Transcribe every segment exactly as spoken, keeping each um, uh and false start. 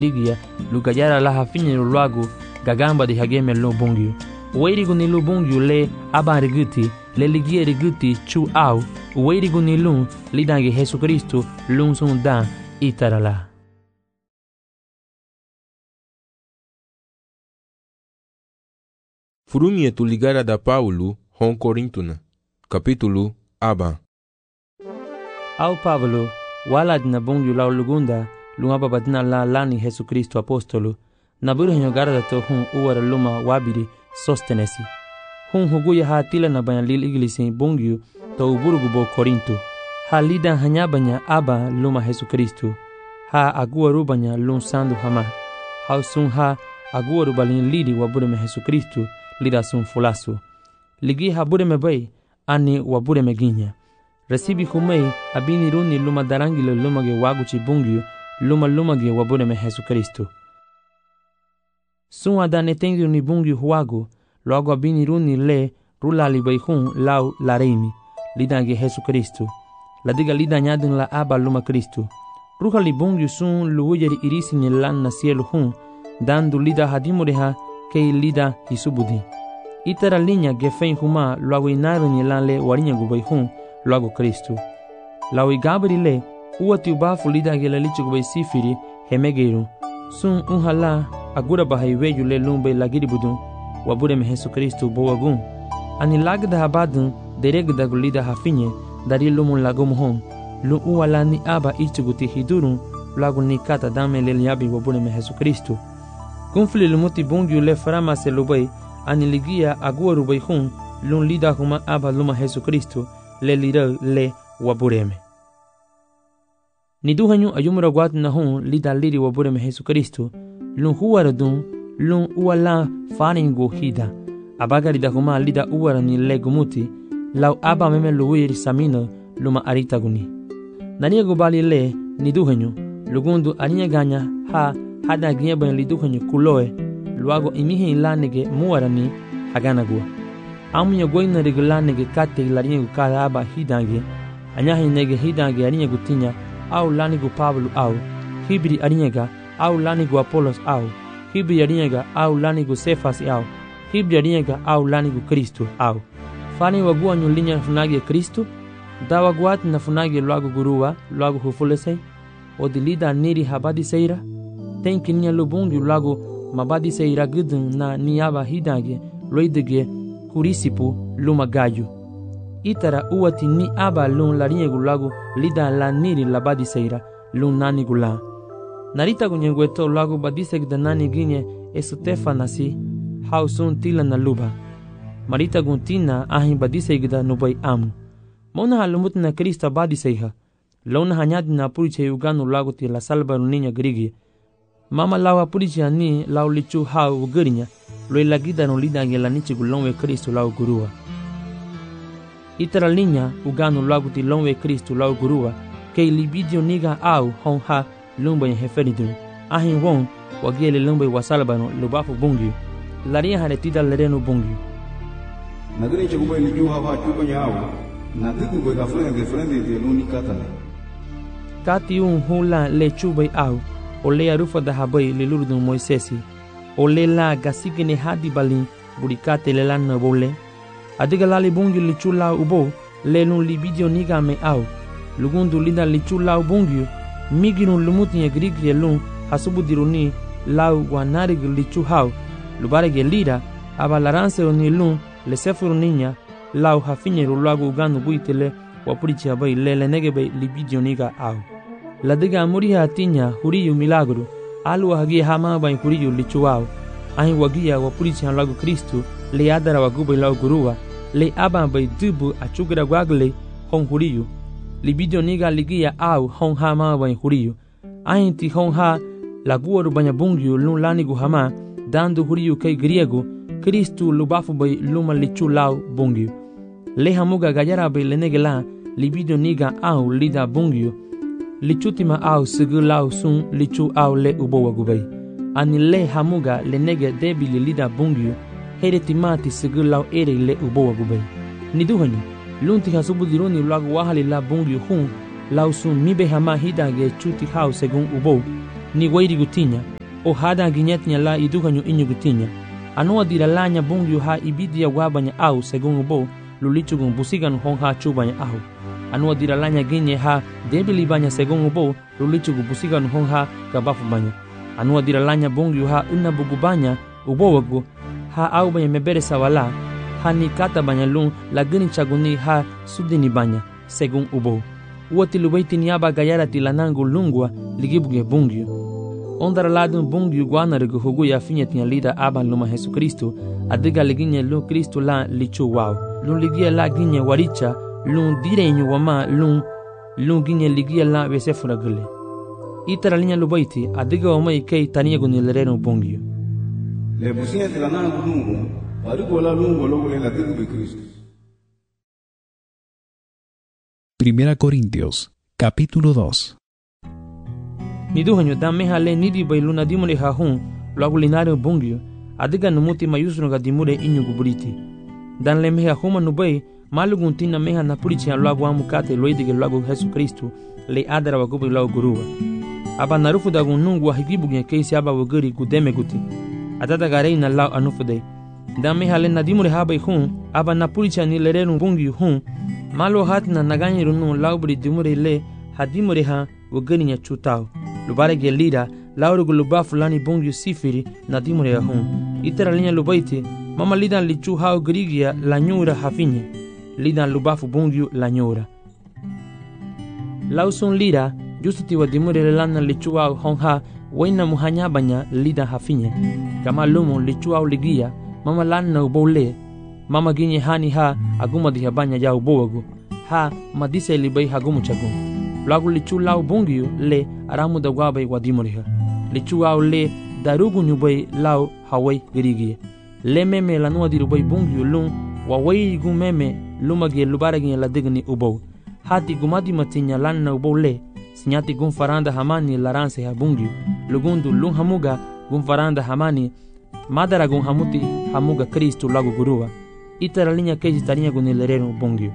ligia lugayara la hafinye luagu gagamba di hageme lo bungyu uweirigu ni lu bungyu le aba riguti le ligia riguti chu au uweirigu ni lu lidangi Yesu Kristo lung sun dan itarala. Furunye tu ligara da Paulo hon Corintuna capítulo aba. Au Pablo wala dina bungyu la lugunda lunga babadina la lani Yesu Kristo apostolo na buru henyo garada to hun uwara luma wabiri sostenesi hun huguya ha tila na banya lil iglisi bungyu to uburugu bo Korinto ha lida hanya banya aba luma Yesu Kristo ha agua rubanya lun sandu hama ha sun ha agua rubalin lidi wabure me Yesu Kristo lida sun fulasu ligi ha bure me bay ani wabure me ginya resibi kumei abini runi luma darangi le luma ge waguchi bungyu luma luma ge wabure me Yesu Kristo sun adane tengi ni bungyu huagu logo abini runi le rula li hun lau la reimi lida ge Yesu Kristo la diga lida nyadin la aba luma Kristo ruha li bungyu sun luujeri irisi ni lan na cielo hun dandu lida hadimureha kei lida hisubudi itara linya ge fein huma logo inaru ni lan le warinya gubai hun logo Kristo lawi gabri le uati ubafu lida ge la lichi gubai sifiri hemegeru sun unhala agura bahaiwe yule lumbe lagiri budun wabure me Yesu Kristo bowagun ani lagda habadun deregda gulida hafinye dari lumun lagum hon lu uwala ni aba ichuguti hidurun lagu ni kata dame le yabi wabure me Yesu Kristo kunfli lumuti bungyu le farama se lubai ani ligia agua rubai hun lun lida huma aba luma Yesu Kristo le lira le wabureme ni duhanyu ayumura gwat na hun lida liri wabureme Yesu Kristo lun huwara dun lun uwala faningo hida abagari da huma lida uwara ni le gumuti lau aba meme luwiri samino luma arita guni nani gubali le ni duhanyu lugundu aninya ganya ha hada ginya ban li duhanyu kuloe luago imihi lanege muwarani haganagua amunya goina regulanege kate larinye gukara aba hidange anyahi nege hidange arinye gutinya au lanigu Pablo au hibri arinyega au lanigu Apolos au hibri arinyega au lanigu Sefas au hibri arinyega au lanigu Kristo au fani wagua nyulinya funagi Kristo dawa guat na funagi luago gurua luago hufulesei odilida niri habadi seira tenki nya lubungi luago mabadi seira gudun na niaba hidange loidege kurisipu luma gayu itara uwati ni aba lun larinye gulagu lida la niri labadi seira lun nani gula narita gunyengweto lagu badisek da nani ginye esutefa nasi hausun tila na luba marita guntina ahin badisek da nubai amu mona halumut na Krista badiseiha lona hanyadi na puriche uganu lagu ti la salba ninya grigi mama lawa puriche ani lau lichu hau ugarinya loi lagida no lida ngela nichi gulonwe Kristo lau gurua itara linya uganu lagu ti lonwe Kristo lau gurua kei libidio niga au hon ha lumba ya heferidun ahin won wagele lumba wasalbano lubafu bungi laria haretida lereno bungi nagani chegumba liju hava chuko nyao nadiku go ga frende frende de luni katale kati un hula le chubai au ole arufa da habai le lurdun Moisesi ole la gasigene hadi balin burikate le lan bole adiga lali bungi le chula ubo le lun libidio niga me au lugundu linda le chula ubungi miginu lumuti grigi lun hasubu diruni lau wanari le chuhau lubare gelira abalaranse oni lun le sefuru ninya lau hafinye rulago uganu buitele wapurichi abai lele negebe libidio niga au la diga muriha tinya huriyu milagro alu hagi hama bai huriyu lichuao ahin wagia wapurichi halago Kristo le adara wagubai lau gurua le aba bai dubu achugira gwagle hon huriyu libidio niga ligia au hon hama bai huriyu ahin ti hon ha laguoru banya bungiu lun lanigu hama dandu huriyu kei griego Kristo lubafu bai luma lichu lau bungiu le hamuga gajara bai lenegela libidio niga au lida bungiu lichutima au sigu lau sun lichu au le ubo wagubai ani le hamuga lenege debili lida bungiu heretimati sigu lau ere le ubo wagubai niduhanyu lunti hasubu dironi lagu wahali la bungiu hun lau sun mibe hama hidage chuti hau segun ubo ni wairi gutinya o hada ginyetnya la idukanyu inyu gutinya anua diralanya bungyu ha ibidia wabanya au según ubo lulichugun busigan hong ha chubanya au anua diralanya ginye ha debili banya según ubo lulichugu busigan hong ha gabafu banya anua diralanya bungyu ha una bugubanya ubo wagu ha au banya mebere sawala ha ni kata banya lung lagini chaguni ha sudini banya según ubo uati lubaiti niaba gayara tilanangu lungwa ligibuge bungyu ondara ladun bungyu guanargu hugu ya finya tinya lida aban luma Jesu Kristo adiga liginye lu Kristo la lichu wow lun ligia la ginye waricha lun direnyu wama lun lun ginye ligia la vesefura gule itara linya lubaiti adiga wama ikei tania gunilerenu bungyu le businya tilanangu lungu parigo la lungu logo le latigu de Cristo. Primera Corintios, capítulo dos. Niduhanyo dame hale nidi bailuna dimule hahun lagu linario bungyo adiga numuti mayusro ga dimure inyu guburiti dan le meha huma nubai malugun tina meha napurichi lagu amukate loidige lagu Jesu Kristo le adara wa gubu lagu guruwa aba narufu da gunungu wa higibugen keisi aba waguri gudeme guti adada garei na lau anufude dan meha le nadimure habai hun aba napurichi ni lerenu bungyo hun malo hatina naganyiru nu laubri dimure le hadimure ha waguri nya chutao lubare gelida lauru guluba fulani bongyu sifiri na dimure ya hun itera linya lubaiti mama lidan lichu hao grigia lanyura hafinye lidan lubafu bongyu lanyura lausun lira justi wa dimure lana lichu hao honha waina muhanya banya lidan hafinye kama lumu lichu hao ligia mama lana ubole mama ginye hani ha aguma diha banya ya ubowagu ha madise libai hagumu chagu lagu lichu lau bungyu le aramu da gwabai wadimuriha lichu au le darugu nyubai lau hawai girigie le meme la nuwa dirubai bungyu lung wawai gu meme lumage lubaragi la digni ubau hati gumadi matinya lanna ubau le sinyati gun faranda hamani laranse ha bungyu lugundu lung hamuga gun faranda hamani madara gun hamuti hamuga Kristo lagu guruwa itara linya keji tarinya gunilerenu bungyu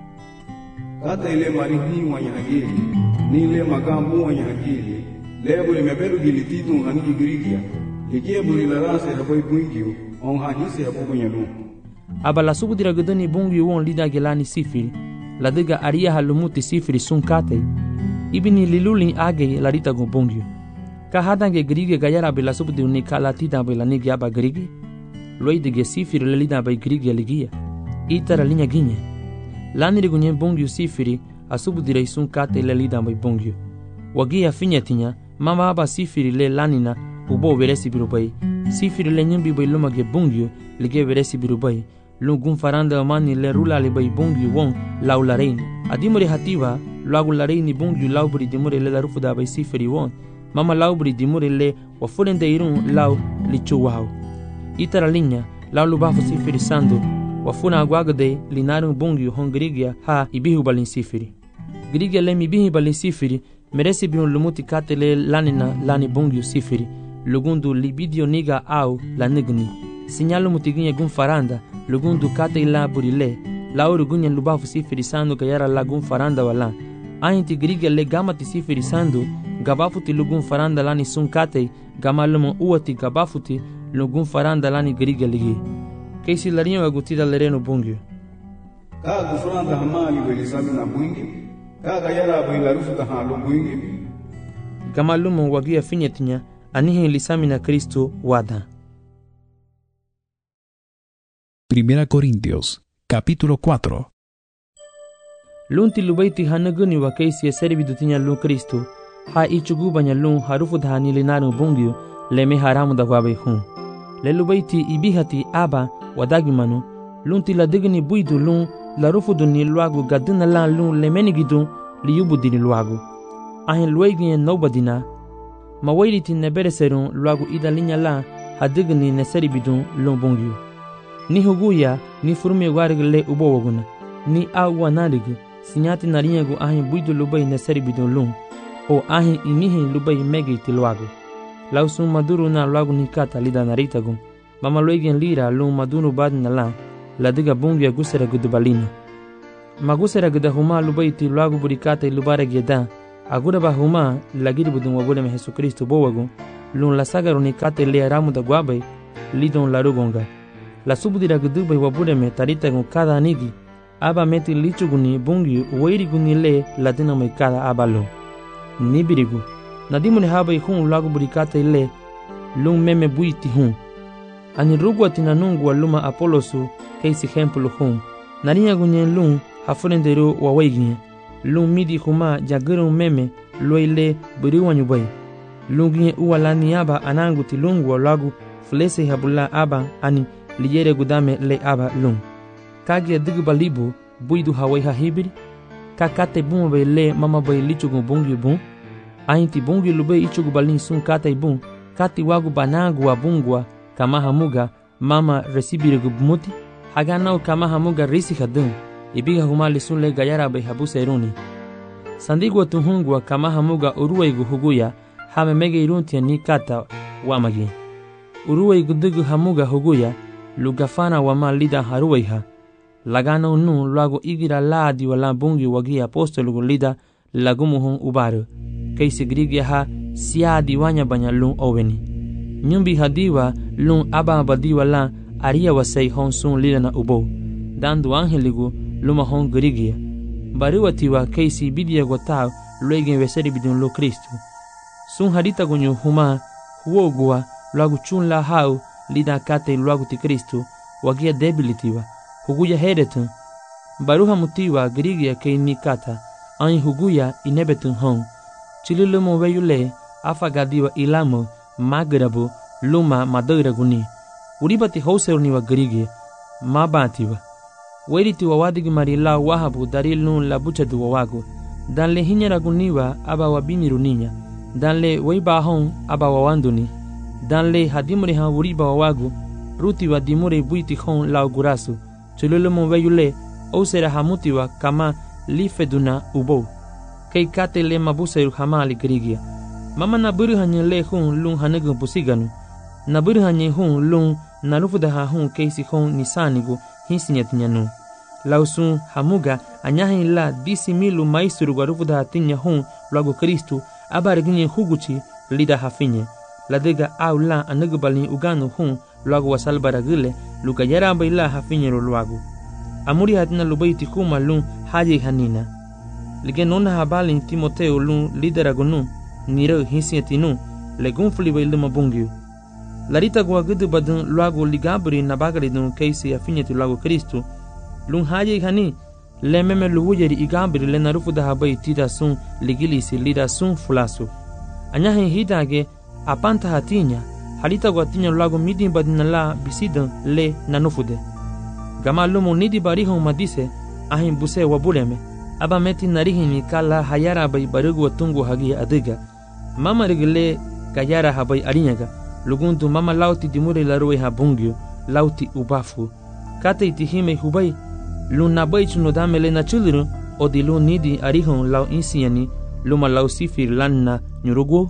kata ile marihi wanya hagili ni le magambu wanya hagili lebo le meberu gilititu ngani girigia likie buri la rase habai bungyu on hanise habu banyanu aba la subu dira gudani bungyu won lida gelani sifiri la diga aria halumuti sifiri sunkate ibini liluli age la rita go bungyu ka hadange grige gayara bela subu di unika la tida bela nigi aba grige loidige sifiri le lida bai grige ligia itara linya ginye lani rigunye bungyu sifiri asubu direi sun kate le lida bai bungyu wagia finyatinya mama aba sifiri le lanina ubo veresi birubai sifiri le nyimbi bai lumage bungyu lige veresi birubai lungun faranda mani le rula le bai bungyu won laularein adimore hativa lagu lareini bungyu laubri dimore le larufu da bai sifiri won mama laubri dimore le wafurende irun lau lichu wao itara linya lau lubafu sifiri sandu wafuna agwagade linarun bungyu hon grigia ha ibihu balin sifiri grigia le mibihi balin sifiri meresi bihun lumuti katele lanina lani bungyu sifiri lugundu libidio niga au la nigni sinyalu mutiginye gun faranda lugundu kate ila burile lauru gunyen lubafu sifiri sandu gayara la gun faranda wala ainti grigia le gamati sifiri sandu gabafuti lugun faranda lani sunkate gamalumu uati gabafuti lugun faranda lani grigia ligi keisi larinyo agutida lereno bungyu ka gufranda hamali belisami na bungyu ka gayara bai rufu da halu bungyu gamalumu wagia finyetinya anihi lisami na Kristo wada. Primera Corintios, capítulo cuatro. Lunti lubaiti hanaguni wa keisi eseri bidutinya lu Kristo ha ichugu banya lu harufu da hanilinaru bungyu leme haramu da wabai hun le lubaiti ibihati aba wadagimanu lunti la digni buidu lun la rufudu ni luagu gadina la lun lemenigidu liyubu dini luagu ahin luegi nobadina mawailiti nebere serun luagu ida linya la hadigni neseri bidun lun bungyu ni huguya ni furumi warig le ubo waguna ni awa narig sinyati narinyagu ahin buidu lubai neseri bidun lun o ahin imihi lubai megiti luagu lausun maduru na luagu nikata lida naritagun mama luegen lira lun madunu badna la la diga bungya gusera gudubalina magusera guda huma lubaiti luagu burikata lubare geda agura ba huma lagiri budun wabule me Jesu Kristo bowagu lun la sagaroni kate le aramu da guabai lidon la rugonga. La subdira gudubai wabudeme tarita gun kada anigi aba meti lichuguni bungi wairiguni le la dinamai kada abalo. Nibirigu nadimuni habai hun lagu burikate le lun meme buiti hun. Ani rugwa tinanungwa luma Apolosu keisi hempulu hun. Narinya gunyen lun hafurenderu wa waigin. Lun midi huma jagurun meme loile buriwanyu bai. Lungi uwa aba anangu tilungu lagu flese habula aba ani liyere gudame le aba lung. Kagia digba libu buidu hawai hahibiri. Kakate bun bai le mama bai lichugu bungi bun. Ainti bungi lube ichugu balin sun kate bun. Kati wagu banangu wa bungwa kamaha muga mama resibiri gubmuti. Haganau kamaha muga risi hadun. Ibiga humali sun le gayara bai habuse eruni. Sandigwa tuhungwa kamaha muga uruwaigu huguya. Hame mege iruntia ni kata wamagi. Uruwai gudugu hamuga huguya, lugafana wama lida haruwaiha. Lagana unu lago igira laadi wala bungi wagi apostolugu lida lagumuhun ubaru. Kaisi grigia ha siadi wanya banya lun oweni. Nyumbi hadiwa lun aba badiwa la aria wasai hon sun lida na ubo. Dandu angeligu luma hon grigia. Bariwatiwa kaisi bidia gotao luegen weseri bidun lo Kristu. Sun harita gunyu huma huogua luagu chun la hau lida kate luagu ti Kristu wagia debilitiwa huguya heretun baruha mutiwa grigia kei ni kata ain huguya inebetun hon chililumo weyule afagadiwa ilamo magrabu luma madoira guni uribati houseruni wa grigia mabatiwa weritiwa wadigi marila wahabu darilun la buchadu wawagu danle hinyara guniwa aba wabiniru ninya danle weiba hon aba wawanduni danle hadimure ha uriba wawagu ruti wa dimure buiti hon la gurasu chululumo weyule osera hamutiwa kama lifeduna ubo kei kate le mabusairu hamali grigia mama na buru hanye le hun lun hanagu pusiganu na buru hanye hun lun na rufuda ha hun keisi hon nisanigu hinsinyatinyanu lausun hamuga anyahin la disi milu maisturu gwa rufuda hatinya hun lagu Kristu abarginye huguchi lida hafinye ladega au la anagbalni uganu hun lagu wasalbaragile luka yaramba ila hafinye luagu amuri hatina lubaiti kuma lun haje hanina lige nona habali Timoteo lun lideragunu niro hinsietinu legun fliba ilma bungiu larita gwa gudu badun luagu ligabri nabagari dun keisi hafinye tu lagu Kristu lun haje hani le meme luwujeri igambiri le narufu da habai tida sun ligilisi lida sun fulasu. Anyahin hidage apanta hatinya halita guatinya lago midin badina la bisidan le nanufude. Gama lumu nidi barihon madise ahin buse wabuleme aba meti narihini kala hayara bai barugu watungu hagi adiga. Mama rigile gayara habai arinyaga lugundu mama lauti dimure laruwe habungyo lauti ubafu. Kate itihime hubai luna bai chuno damele na chuluru o di lu nidi arihon lau insiani luma lau sifir lanna nyurugu.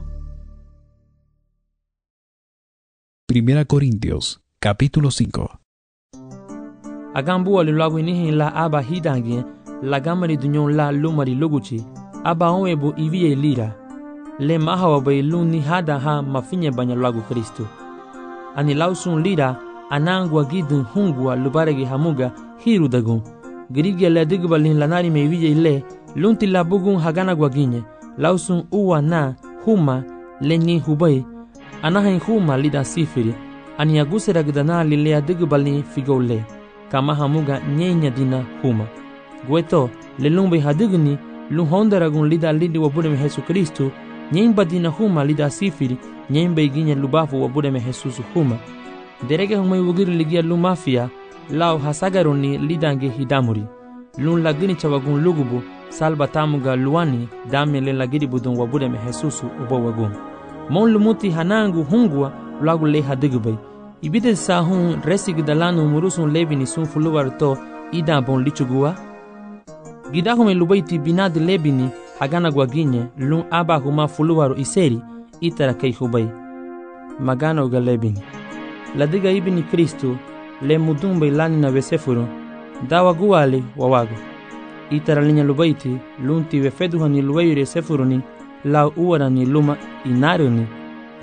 Primera Corintios, capítulo cinco. Agambu alulagu inihin la aba hidangi la gamari dunyon la lumari luguchi aba onwebu iviye lira le mahawa bai luni hada ha mafinye banya lagu Kristu. Ani lausun lira anangwa gidun hungwa lubaregi hamuga hiru dagun. Grigia le digbalin lanari me viye le lunti la bugun hagana gwaginye lausun uwa na huma lenyi hubai anahin huma lida sifiri ani agusera gdana lilea digbalin figole kama hamuga nyenya dina huma gweto le lumbe hadigni luhondaragun lida lidi wabudeme Yesu Kristu nyemba dina huma lida sifiri nyemba iginye lubafu wabudeme Jesus huma derege humai wugiri ligia lumafia lao hasagaroni lidange hidamuri lun lagini chawagun lugubu salba tamuga luani damele lagiri budun wabudeme Jesusu ubo wagun mon lumuti hanangu hungwa lagu le hadigubay ibide sa hun resig dalanu murusun lebini sun fuluwarto ida bon lichugua gidahume lubaiti binad lebini hagana gwaginye lun aba huma fuluwaru iseri itara kei hubay magana uga lebini ladiga ibini Kristu le mudumbe lani na vesefuru dawa guali wawagu itara linya lubaiti lunti wefeduhani luweyre sefuruni lau uwarani luma inaruni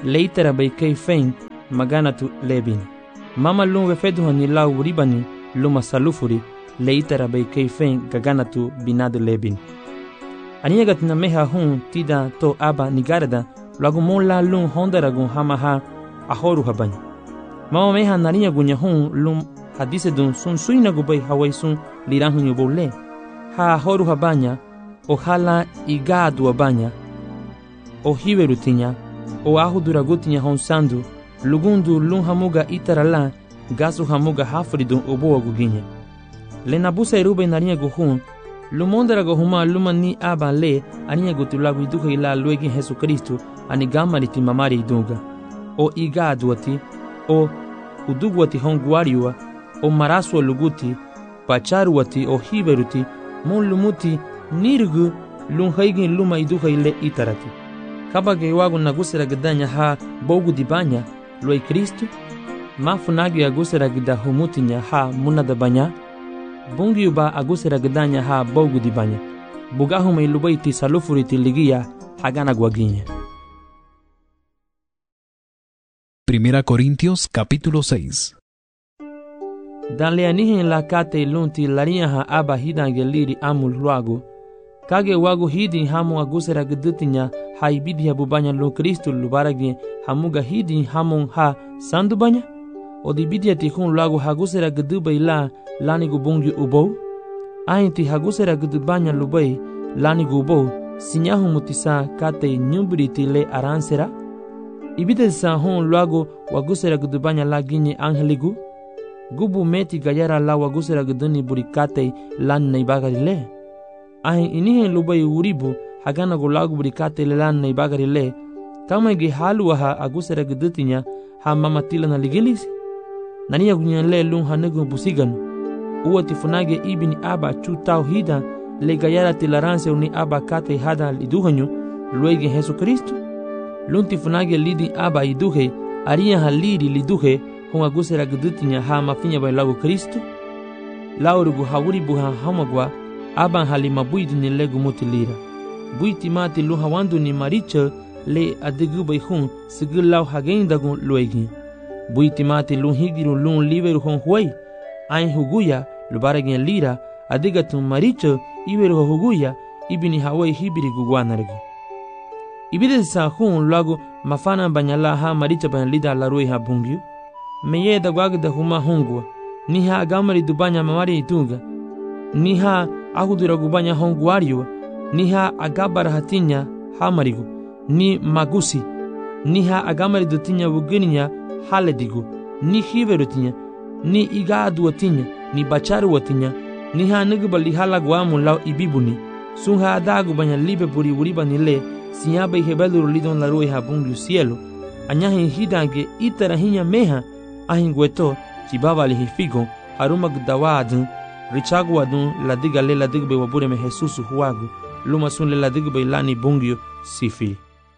leitara bay kay fein maganatu lebini. Mama lum vefedu hani lau ribani luma salufuri leitara bay kay fein gaganatu binadu lebini. Aniagat na meha hun tida to aba nigarada lagu mon la lum hondaragun hamaha ahoru habany. Mama meha narinya gunya hun lum hadise dun sun suina gubay hawai sun liran hun yubole. Ha ahoru habanya o hala igadu abanya o hiverutinya o ahu duragutinya hon sandu lugundu lum hamuga itarala gasu hamuga hafridun obo aguginya. Le nabusa irube narinya guhun lumondara gohuma luma ni aba le aninya gutulagu iduha ila luegi Jesu Kristu ani gamariti mamari idunga o igaduati o uduguati honguariua o marasua luguti pacharuati o hiberuti mon lumuti nirgu lum haigin luma iduha ile itarati kabage wagu nagusera gdanya ha bogu dibanya loi Kristu mafunagi agusera gda humutinya ha munada banya bungi uba agusera gdanya ha bogu dibanya bugahuma ilubaiti salufuriti ligia hagana guaginya. Primera Corintios capítulo seis. Dan anihin la kate lunti laria ha aba hidange liri amul luagu kage wagu hidin hamu agusera gdutinya ha ibidia bubanya lo Kristu lubaragi hamuga hidin hamun ha sandu banya o dibidia tihun luagu hagusera gduba ila lani gubungi ubo ainti hagusera gdubanya lubai lani gubo sinyahu mutisa kate nyumbriti le aransera ibide sa hon luagu wagusera gdubanya laginye angeligu gubu meti gayara la wagusera gduni burikate lan naibagari le ahin inihen lubai uribu hagana gulagu burikate le lan naibagari le kama ge halu ha agusera gdutinya ha mamatila na ligilisi nania gunyan le lun hanugu busigan uwati funage ibini aba chutau hida le gayara tilaranse uni aba kate hada liduhanyu luege Jesu Kristu lunti funage lidi aba iduhe aria haliri liduhe hon agusera gdutinya ha mafinya bay lagu Kristu laurugu hawuri buha hamagwa aban halima buidi ni legu mutilira buiti mati lu hawandu ni maricha le adigu bay hun sigil lau hagendagun luegi buiti mati lu higiru lun liberu hon huay ain huguya lubaragin lira adigatun maricha iberu huguya ibini hawai hibiri guguanargu ibide sa hun lagu mafana banyala ha maricha banyalida larui ha bungyu meye da gwagda huma hongwa ni ha agamari dubanya mamari itunga ni ha ahudura gubanya honguario ni ha agabara hatinya hamarigu ni magusi ni ha agamari dutinya bugininya haledigu ni hiverutinya ni igadu watinya ni bacharu watinya ni ha nigubali halagwamu lau ibibuni sun ha adagu banya libe buri uriba nile siyabe hebeluru lidon larui ha bungu cielo anyahin hidange itarahinya meha ahingweto chibaba lihifigo haruma gdawadun richaguadun ladiga le ladigbe wabure me Jesus huagu luma sun le ladigbe lani bungyo sifi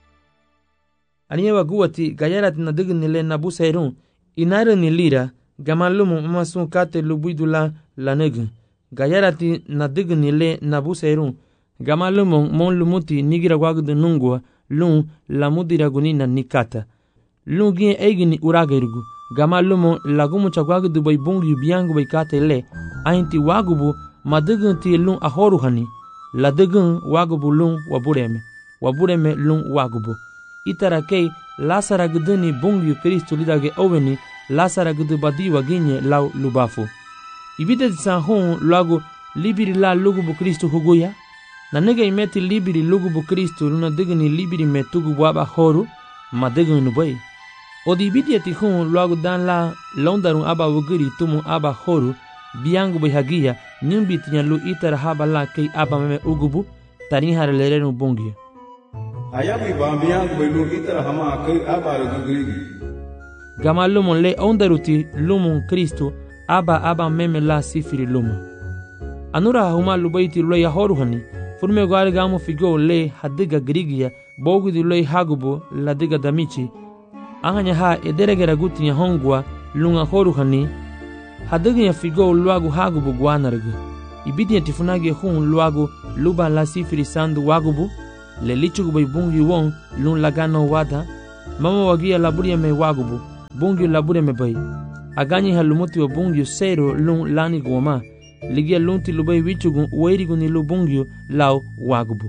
aniyewa guwati gayarat na digni le nabusairun inare ni lira gamalumu masun kate lubuidula laneg gayarati na digni le nabusairun gamalumu mon lumuti nigira wagdu nungwa lun lamudira gunina nikata lungi egini uragirgu gamalumu lagumu chagwagdu bay bungi biangu bay kate le ainti wagubu madigun ti lun ahoruhani ladigun wagubu lun wabureme wabureme lun wagubu itarakei lasara gduni bungi Kristu lidage oweni lasara gdu badi waginye lau lubafu ibide san hon lagu libiri la lugubu Kristu huguya na nega imeti libiri lugubu Kristu luna digni libiri metugu waba horu madigun nubay odi ibide ti hon lagu dan la londarun aba wugiri tumu aba horu biangu bay hagia nyumbi tinya lu itara haba la kei aba meme ugubu tarin hara lerenu bungi ayabi bambiangu bay lu itara hama kei aba rugugiri gama lumon le ondaruti lumon Kristu aba aba meme la sifiri lumo anura huma lubaiti lo ya horuhani furme gwari gamu figo le hadiga grigia bogu di lo hagubo la diga damichi ahanya ha ederegera gutinya hongwa lunga horuhani hadiga ya figo luagu hagubo gwanargu ibidi tifunage hun luagu luba la sifiri sandu wagubu le lichugu bay bungi won lun lagano wada mama wagia laburia me wagubu bungyu laburia me bai aganyi halumuti wa bungyu sero lun lani goma ligia lunti lubai wichugun wairigun ni lubungyu lau wagubu.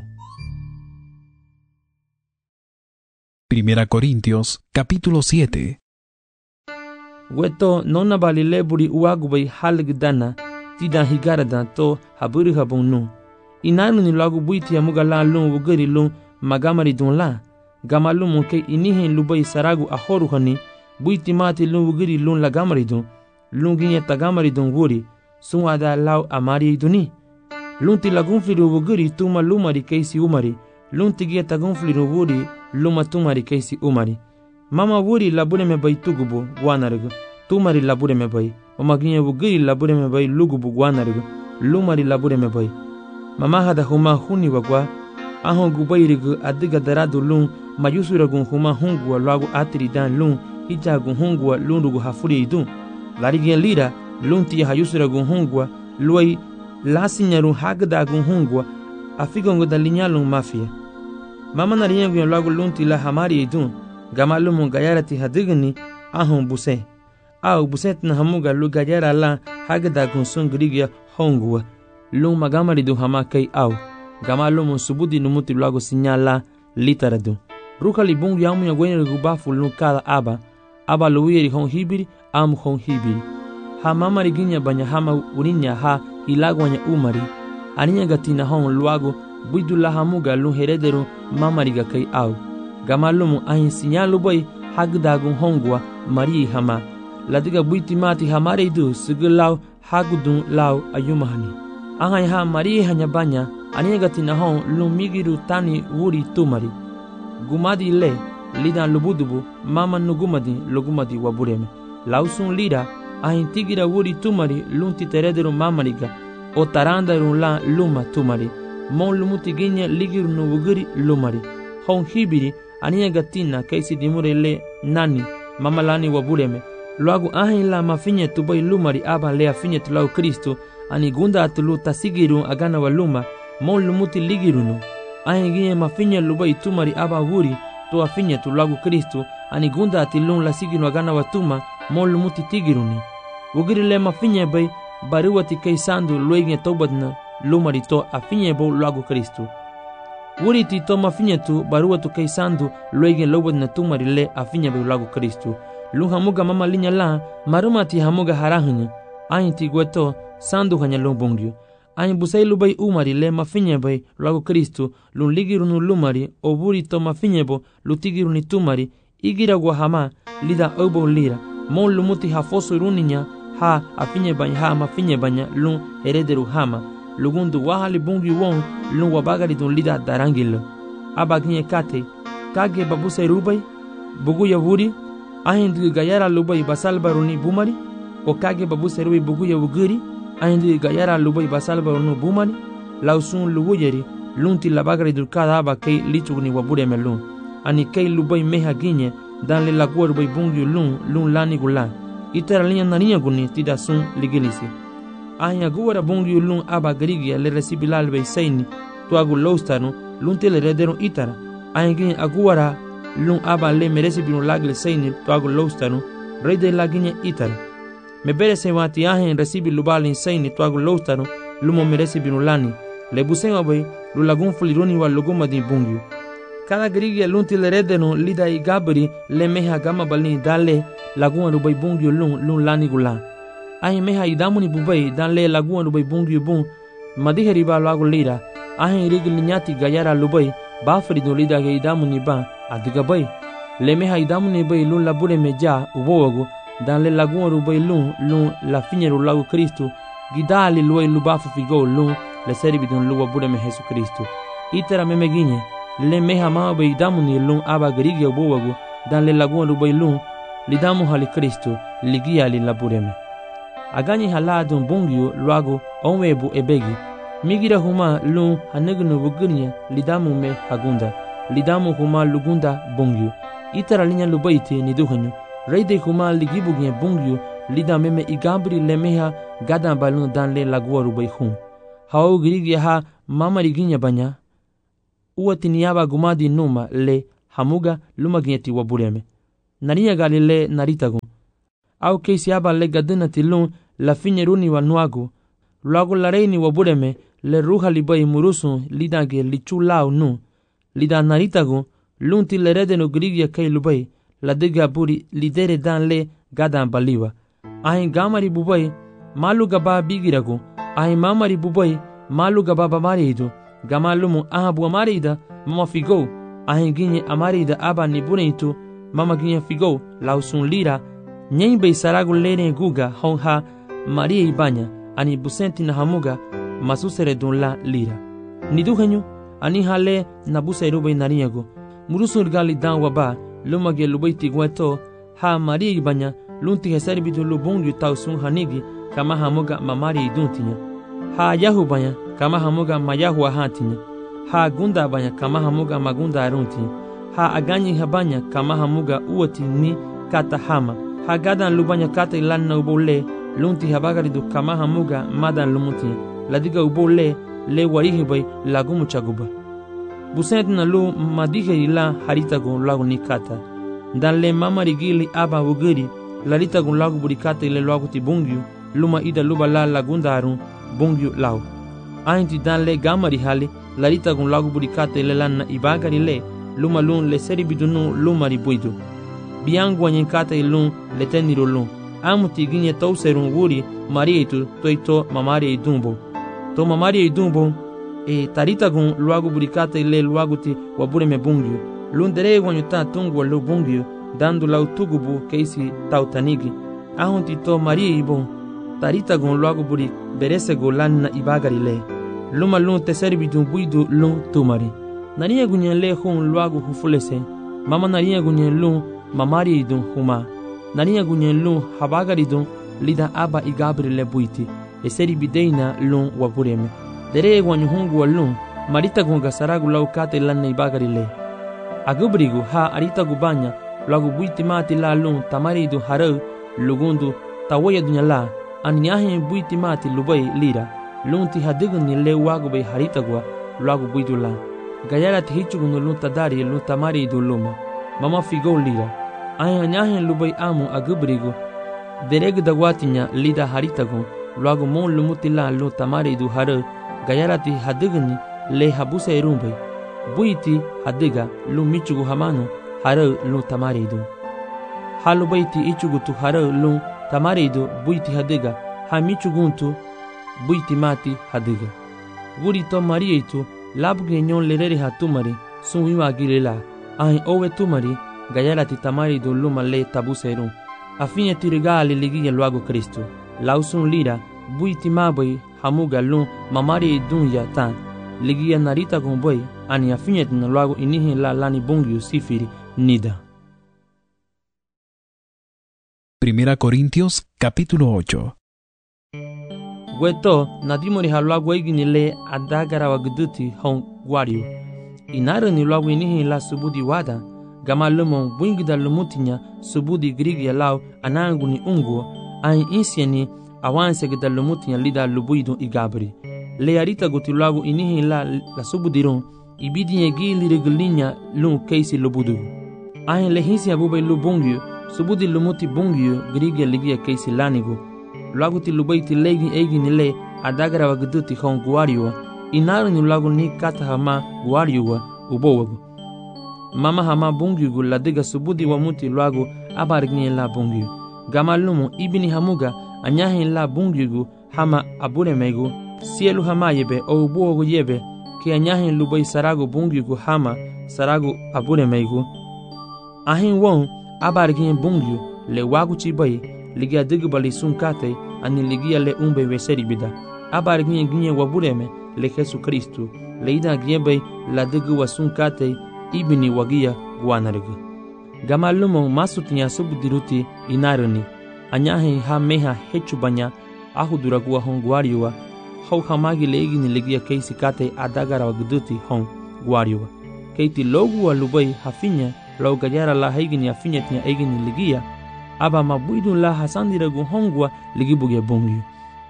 Primera Corintios, capítulo siete. Weto nona balile buri wagubai halgdana tida higarada to haburi habunu. Inanu ni lagu buiti amuga la lun wugeri lun magamari dun la. Gamalu munke inihin lubai saragu ahoru hani buiti mati lun wugeri lun lagamari dun. Lun ginye tagamari dun wuri sun ada lau amari duni. Lun ti lagun fliru wugeri tuma lumari keisi umari. Lun tigie tagun fliru wuri luma tumari keisi umari. Mama wuri labure me bai tugubu guanarigu. Tumari labure me bai. Mama ginye wugeri labure me bai lugubu guanarigu. Lumari labure me bai. Mama hada huma huni wagwa. Ahon gubairigu adiga daradu lun mayusuragun huma hungua lagu atiri dan lun hijagun hungua lundugu hafuri idun. Larigien lira lun tia hayusuragun hungua luai lasinyarun hagdagun hungua afigongo da linyalun mafia. Mama nariyengun lagu lun tila hamari idun gamalumun gayarati hadigni ahon buse. Au buset na hamuga lu gayara la hagdagun sun grigia hongua. Lun magamari du hamakai au. Gamalumun subudi numuti lagu sinyala litaradu. Ruka libungu yamu ya gwenye gubafu lun kada aba. Aba luwiri hon hibiri amu hon hibiri. Ha mamari ginya banya hama urinya ha ilagwanya umari. Aninya gatina hon luagu buidu la hamuga lun herederu mamari gakai au. Gamalumun ahin sinyalu boy hagdagun hongwa mari hama. Ladiga buiti mati hamare idu sigilau hagudun lau ayumahani. Ahay ha mari hanya banya aninya gatina hon lun migiru tani wuri tumari. Gumadi le lidan lubudubu mama nugumadi lugumadi wabureme. Lausun lira ahin tigira wuri tumari lun titerederu mamariga. O tarandaru la luma tumari. Mon lumuti ginya ligiru nubugiri lumari. Hon hibiri aninya gatina kaisi dimure le nani mamalani wabureme. Luagu ahin la mafinye tubai lumari aba lea finye tulau Kristo ani gunda atulu tasigiru agana wa luma mon lumuti ligirunu. Ahin ginye mafinye lubai tumari aba wuri to afinye tulagu Kristo ani gunda atilun la sigiru agana wa tuma mon lumuti tigiruni. Wugiri le mafinye bay bariwati kaisandu luegne tobadna lumari to afinye bo lagu Kristo. Wuri ti to mafinye tu baruwatu kaisandu luegne lobadna tumari le afinye bo lagu Kristo. Lun hamuga mama linya la maruma ti hamuga harahunya. Ahin ti gweto sandu hanya lun bungyu. Ahin busai lubai umari le mafinye bay lagu Kristo lun ligirunu lumari o wuri to mafinye bo lutigiruni tumari igira gwa hama lida obo lira. Mon lumuti hafosu runinya ha afinye banya ha mafinye banya lun herederu hama. Lugundu wahali bungyu won lun wabagari dun lida darangilo. Abaginye kate kage babusai rubai bugu ya wuri. Ahin du gayara lubai basal baruni bumari o kage babu serui bugu ya wugiri. Ahin du gayara lubai basal baruni bumari lausun luwuyeri lunti labagari dulkada aba kei lichugni wabure melun ani kei lubai meha ginye dan le lagua rubai bungyu lun lun lani gulan itara linya narinya guni tida sun ligilisi. Ahin aguara bungyu lun aba garigia le resibilal bei seini tuagu loustanu lunti le rederun itara. Ahin ginye aguara lun aba le meresi binu lagle seini tuagu loustanu rey de laginya itara. Me bere se wati ahin resibi lubali seini tuagu loustanu lumo meresi binu lani. Le busenga boy lu lagun fulironi wa luguma di bungyu. Kada grigia lunti le redenu lida i gabri le meha gama balini dale laguna rubai bungyu lun lun lani gula. Ahin meha idamuni bubai dan le laguna rubai bungyu bung madihe riba lagu lira. Ahin rigi linyati gayara lubai bafri do lida ge idamuni ba adiga bay. Le meha idamuni bay lun labure meja ubowagu dan le laguna rubai lun lun la finyeru lagu Kristo gidali luai lubafu figo lun le seribi don luwa bude me Jesu Kristo. Itera meme ginye le meha mama bay damuni lun aba grigia ubowagu dan le laguna rubai lun lidamu hali Kristo ligia li labure me. Aganyi haladun bungyu luagu onwebu ebegi. Migira huma lun hanegnu bugunya lidamu me hagunda. Lidamu huma lugunda bungyu. Itara linya lubaiti ni duhanyu. Reide huma ligibugne bungyu lida meme igabri lemeha gadan balun dan le lagua rubai hun. Hau grigia ha mama liginya banya. Uwa tiniaba gumadi numa le hamuga luma gieti wa bureme. Narinya galile naritago. Au keisi aba le gadena tilun la finyeruni wa nuagu. Luago lareini wa bureme le ruha libai murusu lidage lichulau nu. Lida naritago lunti le redeno grigia kei lubai la diga buri lidere dan le gadan baliwa. Ahin gamari bubai malu gaba bigirago. Ahin mamari bubai malu gaba bamarido. Gamalumu aha bua marida mama figo. Ahin ginye amarida aba ni buneitu mama ginye figo lausun lira. Nyembe saragu lene guga honha Maria ibanya ani busenti na hamuga masusere don la lira. Niduhenyu ani hale na busairu bay nariyago. Murusun gali dan waba lumage lubaiti gweto ha Maria ibanya lunti hesari bidu lubungyu tausun hanigi kama hamuga mamari iduntinya. Ha yahu banya kama hamuga mayahu ahantinya. Ha gunda banya kama hamuga magunda aruntinya. Ha aganyi habanya kama hamuga uoti ni kata hama. Ha gadan lubanya kata ilan na ubole lunti habagaridu kama hamuga madan lumuti ladiga ubole le warihibay lagumu chaguba. Busent na lu madihe ila haritago lagu ni kata. Dan le mamarigili aba ugiri laritago lagu burikata ile lagu ti bungyu luma ida luba la lagunda arun bungyu lau. Ainti dan le gamari hali laritago lagu burikata ile lan na ibagari le luma lun le seri bidunu lumari buidu. Biangu wanyenkata ilun le teniro lun. Amuti ginye tau serun wuri marieitu toito mamari idumbo. To mamari idumbo e taritagun luagu burikata ile luagu ti wabure me bungyu. Lundere wanyuta tungu walu bungyu dandu lau tugubu keisi tautanigi. Ahunti to marie ibon taritagun luagu buri beresego lanna ibagari le. Luma lun teseri bidun buidu lun tumari. Nariya gunyen le hun luagu hufulese. Mama nariya gunyen lun mamari idun huma. Nariya gunyen lun habagaridun lida aba igabri le buiti. Eseri bideina lun wabureme. Dere wanyu hungu wa lun marita gunga saragu lau kate lanna ibagari le. Agubrigu ha arita gubanya lagu buiti mati la lun tamaridu harau lugundu tawaya dunya la anyahe buiti mati lubai lira. Lun ti hadigun ni le wagu bay harita gua lagu buidu la. Gayara ti hichugunu lun tadari lun tamaridu luma. Mama figo lira. Aya nyahen lubai amu agubrigu dereg dagwatinya lida haritagun luagu mon lumutila lu tamaridu haru gayarati hadigni le habusa irumbai buiti hadiga lu michugu hamanu haru lu tamaridu halubaiti ichugutu haru lu tamaridu buiti hadiga ha michuguntu buiti mati hadiga gurito marieitu labge nyon lerere hatumari sunwiwa gilela ahin owe tumari gayarati tamaridu luma le tabuserum afine tirigali ligia luago Kristo lausun lira buiti mabai hamuga lum mamari dunya tan ligia narita gomboy ani afine tin luago inihi la lani bungyu sifiri nida. Primera Corintios capítulo ocho. Gweto nadimori haluago egini le adagara wagduti hon guario inaru ni luago inihi la subudi wada gama lumon bwingida lumutinya subudi grigia lau anangu ni unguo ain insieni awanse gida lumutinya lida lubuidu igabri le arita guti lagu inihi la la subudirun ibidinye gili regulinya lun keisi lubudu ain le hinsi abube lubungyu subudi lumuti bungyu grigia ligia keisi lanigu lagu ti lubaiti legi egi ni le adagara wagduti hon guario inaru ni lagu ni kata hama guario ubowagu mama hama bungyugu la diga subudi wa muti luagu abargni la bungyu gama lumu ibini hamuga anyahi la bungyugu hama abure megu sielu hama yebe o ubuogu yebe ki anyahi lubai saragu bungyugu hama saragu abure megu ahin won abargni bungyu le wagu chibai ligia digu bali sunkate ani ligia le umbe weseri bida abargni ginye wabureme le Jesu Kristu le ida giebe la digu wa sunkate ibini wagia guanarigu gama lumo masutinya subudiruti inaruni anyahi ha meha hechu banya ahuduragua hon guariwa hau hamagi leegini legia keisi kate adagara wagduti hon guariwa keiti logu wa lubai hafinya lau gajara la haigini afinya tinya egini legia aba mabuidun la hasandiragu hongwa ligibugia bungyu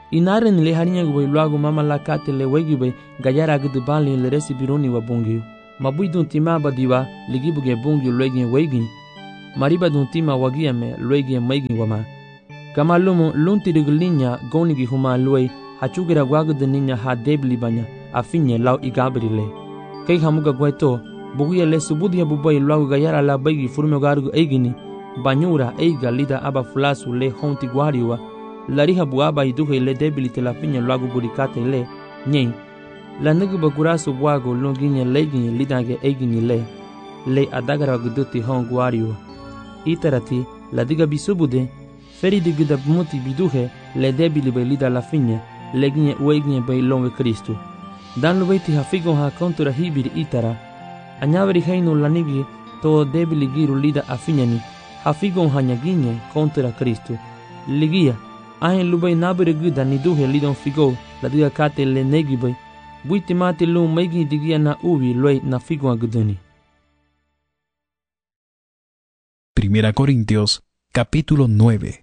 inaruni le harinya gubai luagu mama la kate le wegibai gajara agdubali le resi biruni wa bungyu Mabui dun tima badiwa ligibuge bungyu luegi weigi. Mariba dun tima wagia me luegi maigi wama. Kama lumu lunti riglinya gonigi huma luei hachugira gwagud ninya ha debli banya afinye lau igabrile. Kei hamuga gweto buguya le subudia bubai lagu gayara la baigi furme garugu eigini banyura eiga lida aba fulasu le honti guariwa lariha buaba iduhe le debili te la finya lagu burikate le nyei la nugu bagurasu buago longinye legini lidange eigini le le adagara guduti hon guariwa itarati la diga bisubude feri digida muti biduhe le debili be lida la finya leginye ueginye be longe Kristu dan lubeiti hafigon ha kontura hibiri itara anyaveri heinu lanigi to debili giru lida afinyani hafigon hanyaginye kontra Kristu ligia ahen lubai nabere guda niduhe lidon figo la diga kate le negibai buiti mate lu maigi digia na uvi loi na figon aguduni. Primera Corintios, capítulo nueve.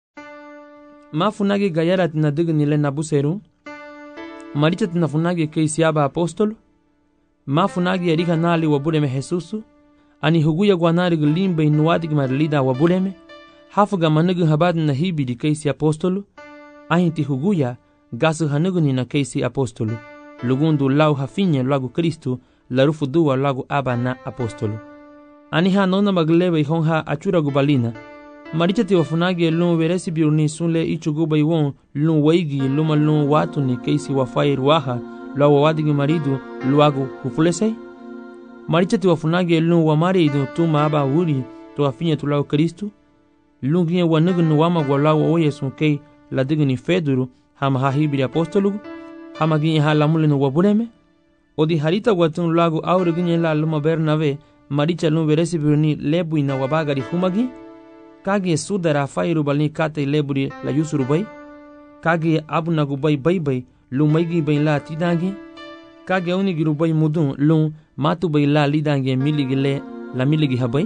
Mafunagi gayara tina digni le nabuseru maricha tina funagi keisiaba apostolo mafunagi erika nali wabuleme Jesusu ani huguya gwanari glimbe inuadi gmarlida wabuleme hafuga manugu habad na hibidi keisi apostolo ahinti huguya gasu hanugu ni na keisi apostolo lugundu lau hafinye lagu Kristu larufu duwa lagu aba na apostolo ani ha nona maglebe ihonha achura gubalina maricha ti wafunagi elun veresi biurni sunle ichuguba iwon lun waigi luma lun watu ni keisi wafai ruaha lau wawadigi maridu luagu hufulesei maricha ti wafunagi elun wamaridu tuma aba wuri to afinye tu lau Kristu lunginye wanugu nuwama gwa lau oye sunkei la digni feduru hama hahibiri apostolugu hama ginye ha lamulinu wabuleme odi harita watun lagu aure ginye la luma Bernave maricha lun veresi biurni lebui na wabagari humagi kage sudara fairu balni kate leburi la yusuru bai kage abu nagu bai bai bai lu maigi bai la tidangi kage uni giru bai mudun lu matu bai la lidange miligi le la miligi habai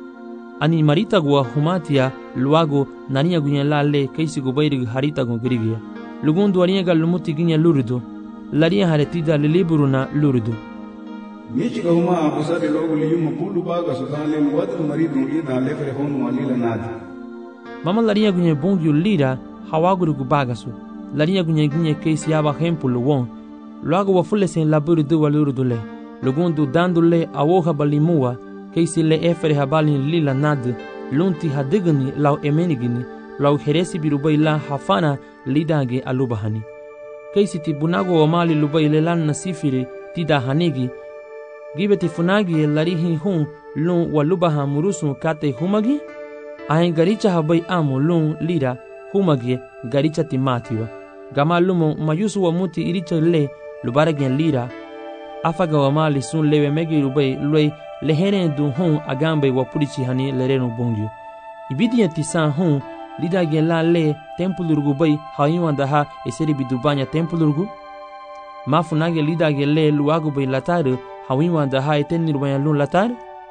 ani marita gua humatia luago nania gunya la le keisi gu bai rig harita gu girigia lugundu aria gal lumuti ginya lurudu laria haretida liburu na lurudu Michiga huma abusade logo liyuma pulu baga sudale wadu maridu lida lefere honu walila nadi. Mama laria gunye bongyu lira hawaguru gu bagasu. Laria gunye gunye keisi yaba hempulu won. Luago wafule sen laburu du waluru dule. Lugundu dandule awoha balimua keisi le efere habali lila nadi. Lunti hadigani lau emenigini lau heresi birubai la hafana lidange alubahani. Keisi ti bunago wamali lubai lelan nasifiri tida hanigi gibeti funagi larihi hun lun walubaha murusu kate humagi ahin garicha habai amu lun lira humagi garicha timatiwa gama lumo mayusu wa muti iricha le lubaragen lira afaga wa mali sun lewe megi rubai loi leheren dun hun agambe wa purichi hani lerenu bongyu ibidi tisan hun lida gen la le tempulurgu bai hayuanda ha eseri bidubanya tempulurgu mafunagi lida gen le luagu bai lataru hawiwa da ha eten nirwaya lun latar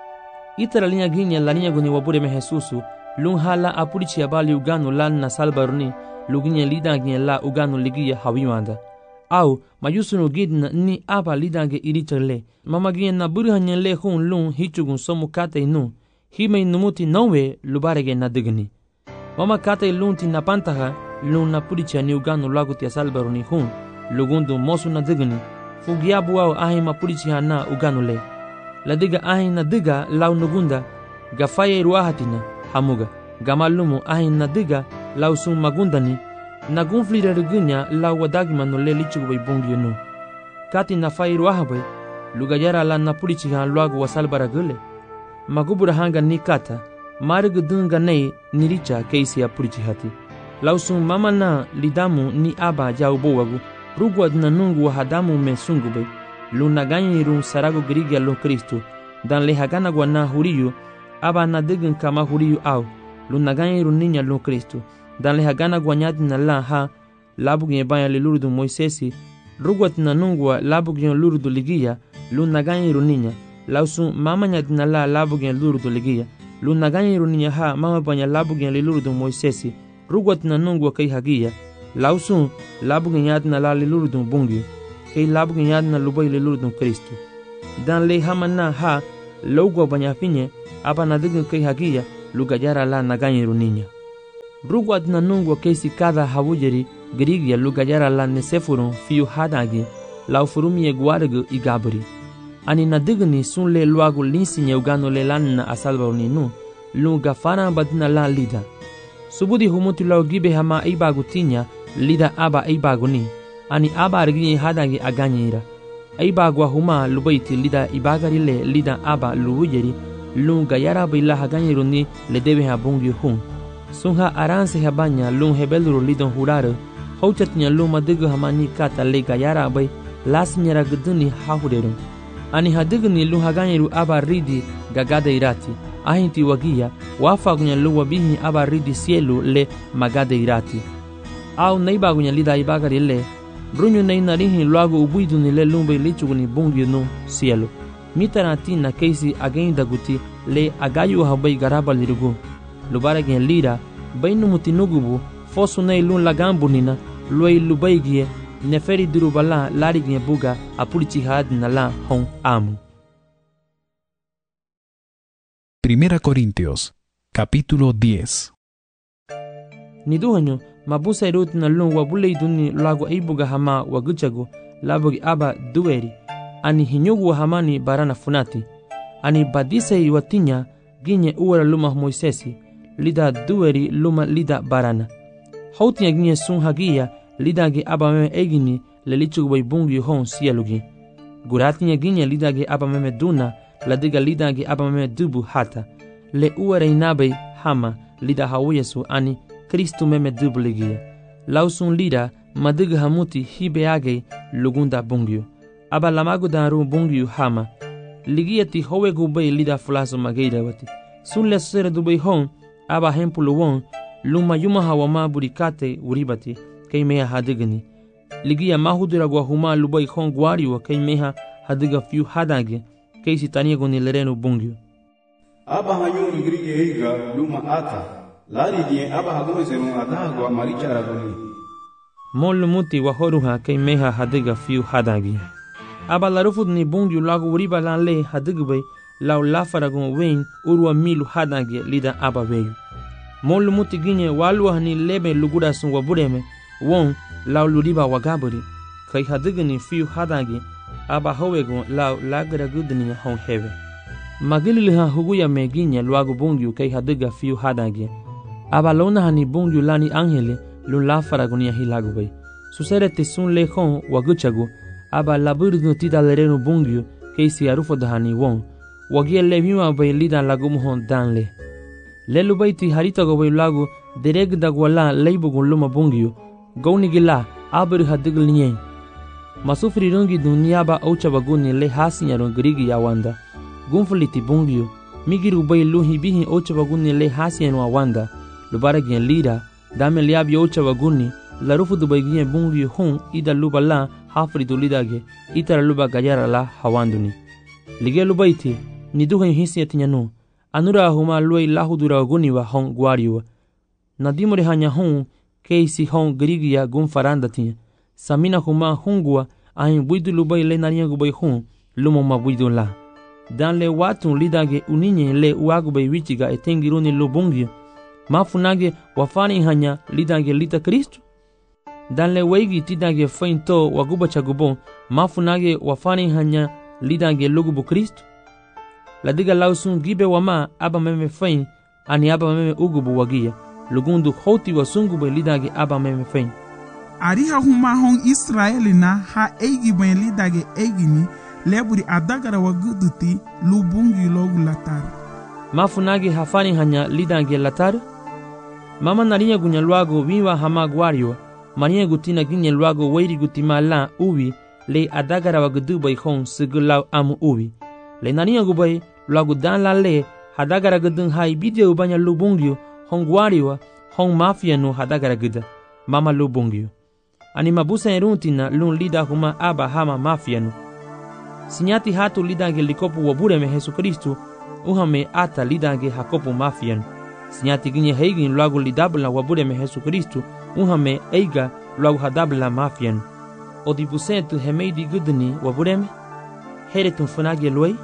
itara linya ginya la linya guni wabure me Jesusu lun hala apurichi abali uganu lan na salbarni luginya lida ginya la uganu ligiya hawiwa da au mayusunu gidna ni aba lidange irichale mama ginya na burhanya le hun lun hichugun somu kate nu hime numuti nowe lubarege na digni mama kate lunti na pantaha lun na purichi ni uganu laguti salbarni hun lugundu mosu na digni fugiabu au ahi mapurichi hana uganule ladiga ahi na diga lau nugunda gafaye ruahatina hamuga gamalumu ahi na diga lau sun magundani nagunflira rigunya lau wadagi manule lichugu bai bungi nu kati na faye ruahabai lugayara la napurichi han luagu wasalbara gule magubura hanga ni kata marigu dunga nei niricha keisi apurichi hati lau sun mama na lidamu ni aba jau bowagu rugwad na nungu hadamu me sungube lunaganya run sarago grigia lo Kristu dan le hagana gwana huriyu aba na digun kama huriyu au lunaganya run ninya lo Kristu dan le hagana gwanyadi na la ha labugye baya le lurudu Moisesi rugwad na nungu labugye lurudu ligia lunaganya run ninya lausu mama nyadi na la labugye lurudu ligia lunaganya run ninya ha mama banya labugye le lurudu Moisesi rugwad na nungu kai hagia lausu labu ganyad na la lelurdun bungi kay labu ganyad na lubay lelurdun Kristu dan le hamana ha logo banyafinye aba nadigu kai hagia lugayara la naganyiru ninya. Rugu adina nungu kesi kada hawujeri grigia lugayara la nesefurun fiu hadagi la ufurumi e guargu igaburi. Ani nadigni sun le luagu linsinye ugano le lanna asalba ninu lunga fana badina la lida. Subudi humutu lau gibe hama ibagu tinya lida aba ibagu ni. Ani aba arginye hadagi aganyira. Ibagu huma lubaiti lida ibagari le lida aba luwujeri lunga yara bila haganyiru ni le debe habungi hun. Sunha aranse habanya lung hebeluru lidon hurare hauchatnya lung madigu hamani kata le gayara bay lasnyara guduni hahuderun. Ani hadigni lung haganyiru aba ridi gagada irati. Ahinti wagia wafagunya lu wabihi aba ridi sielu le magada irati. Au naibagunya lida ibagari le brunyu nei narihi luagu ubuiduni le lumbe lichuguni bungi no sielu. Mitaratina keisi agenda guti le agayu habay garaba lirugu. Lubara gen lira bainu mutinugubu fosu nei lun lagambu nina luai lubaigie neferi durubala lari gen buga apulichi had nala hon amu. Primera Corintios, capítulo diez. Niduhanyo mabusa irut na lun wabulei duni lagu aibuga hama waguchagu labugi aba dueri ani hinyugu hamani barana funati ani badisa iwatinya ginye uwara luma Moisesi lida dueri luma lida barana. Hautinya ginye sun hagia lida ge aba meme egini le lichugu bai bungi hon sielugi. Guratinya ginye lida ge aba meme duna ladiga lida ge aba meme dubu hata. Le uwara inabe hama lida hawiyesu ani Kristu meme dubu ligia. Lausun lida madiga hamuti hibe age lugunda bungiu. Aba lamagu daru bungiu hama. Ligia ti howegu bai lida fulaso mageira wati. Sun le sere dubai hon aba hempulu won luma yuma hawama burikate uribati kay meha hadigni. Ligia mahudura gwa huma lubai hon guariwa kay meha hadiga fiu hadage kay sitania goni lerenu bungiu. Aba hanyo igrige heiga luma ata lari die aba hagome serun adagwa marichara goni. Molu muti wahoruha kay meha hadiga fiu hadage. Aba larufud ni bungiu lagu uriba lan le hadigbai lau lafaragon wen urwa milu hadage lida aba weyu. Molu muti ginye walwa hani lebe lugura sun wabureme won lau luriba wagaburi kay hadigni fiu hadage aba howegon lau lagara gudni hon heve. Magililiha huguya me ginye luagu bungiu kay hadiga fiu hadage. Aba lona hani bungiu lani angele lu lafaragon ya hilagubay. Susere tisun le hon waguchagu aba laburdu tida lerenu bungiu kay si arufo dahani won. Wagia le miwa bay lida lagu muhon danle. Lelu baiti harita go bay lagu dereg dagwala leibugun luma bungiu. Gauni gila abri hadigl nyen. Masufri rungi dunia ba aucha baguni le hasinyarun grigi yawanda. Gunfuliti bungiu. Migiru bay luhi bihi aucha baguni le hasinyarun awanda. Lubara gien lida. Dame liabi aucha baguni. Larufu dubay gien bungiu hun ida luba la hafri du lidage. Itara luba gayara la hawanduni. Lige lubaiti. Niduhan hisiatinyanu. Anura huma luai lahudura guniwa hon guariwa. Nadimore hanya hon keisi hon grigia gun farandatinya. Samina huma hongua ahin buidu lubai le nariya gubai hon lumo ma buidu la. Dan le watun lidage uninye le uagubai wichiga etengiruni lubungi. Mafunage wafani hanya lidage lita Kristu. Dan le weigi tidage fainto waguba chagubon mafunage wafani hanya lidage lugubu Kristu. Ladiga lausun gibe wama aba meme fain ani aba meme ugubu wagia lugundu hoti wasungube lidage aba meme fain. Ariha huma hon Israeli na ha eigi ben lidage eigini leburi adagara waguduti lubungi logu latar. Mafunage hafani hanya lidage latar. Mama narinya gunya luago wiwa hama guariwa maniya gutina ginya luago wairi gutima la uwi le adagara wagudu bay hon sigulaw amu uwi. Le narinya gubai lagu dan la le hadagara gudun hai bidya ubanya lubungyo hong guariwa hong mafia no hadagara guda mama lubungyo. Ani mabusa eruntina lun lida huma aba hama mafia no. Sinyati hatu lidange likopu wabureme Jesu Kristu uhame ata lidange hakopu mafia no. Sinyati ginye heigin lagu lidabla wabureme Jesu Kristu uhame eiga lagu hadabla mafia no. Odipusetu hemeidi gudni wabureme here tun funage loy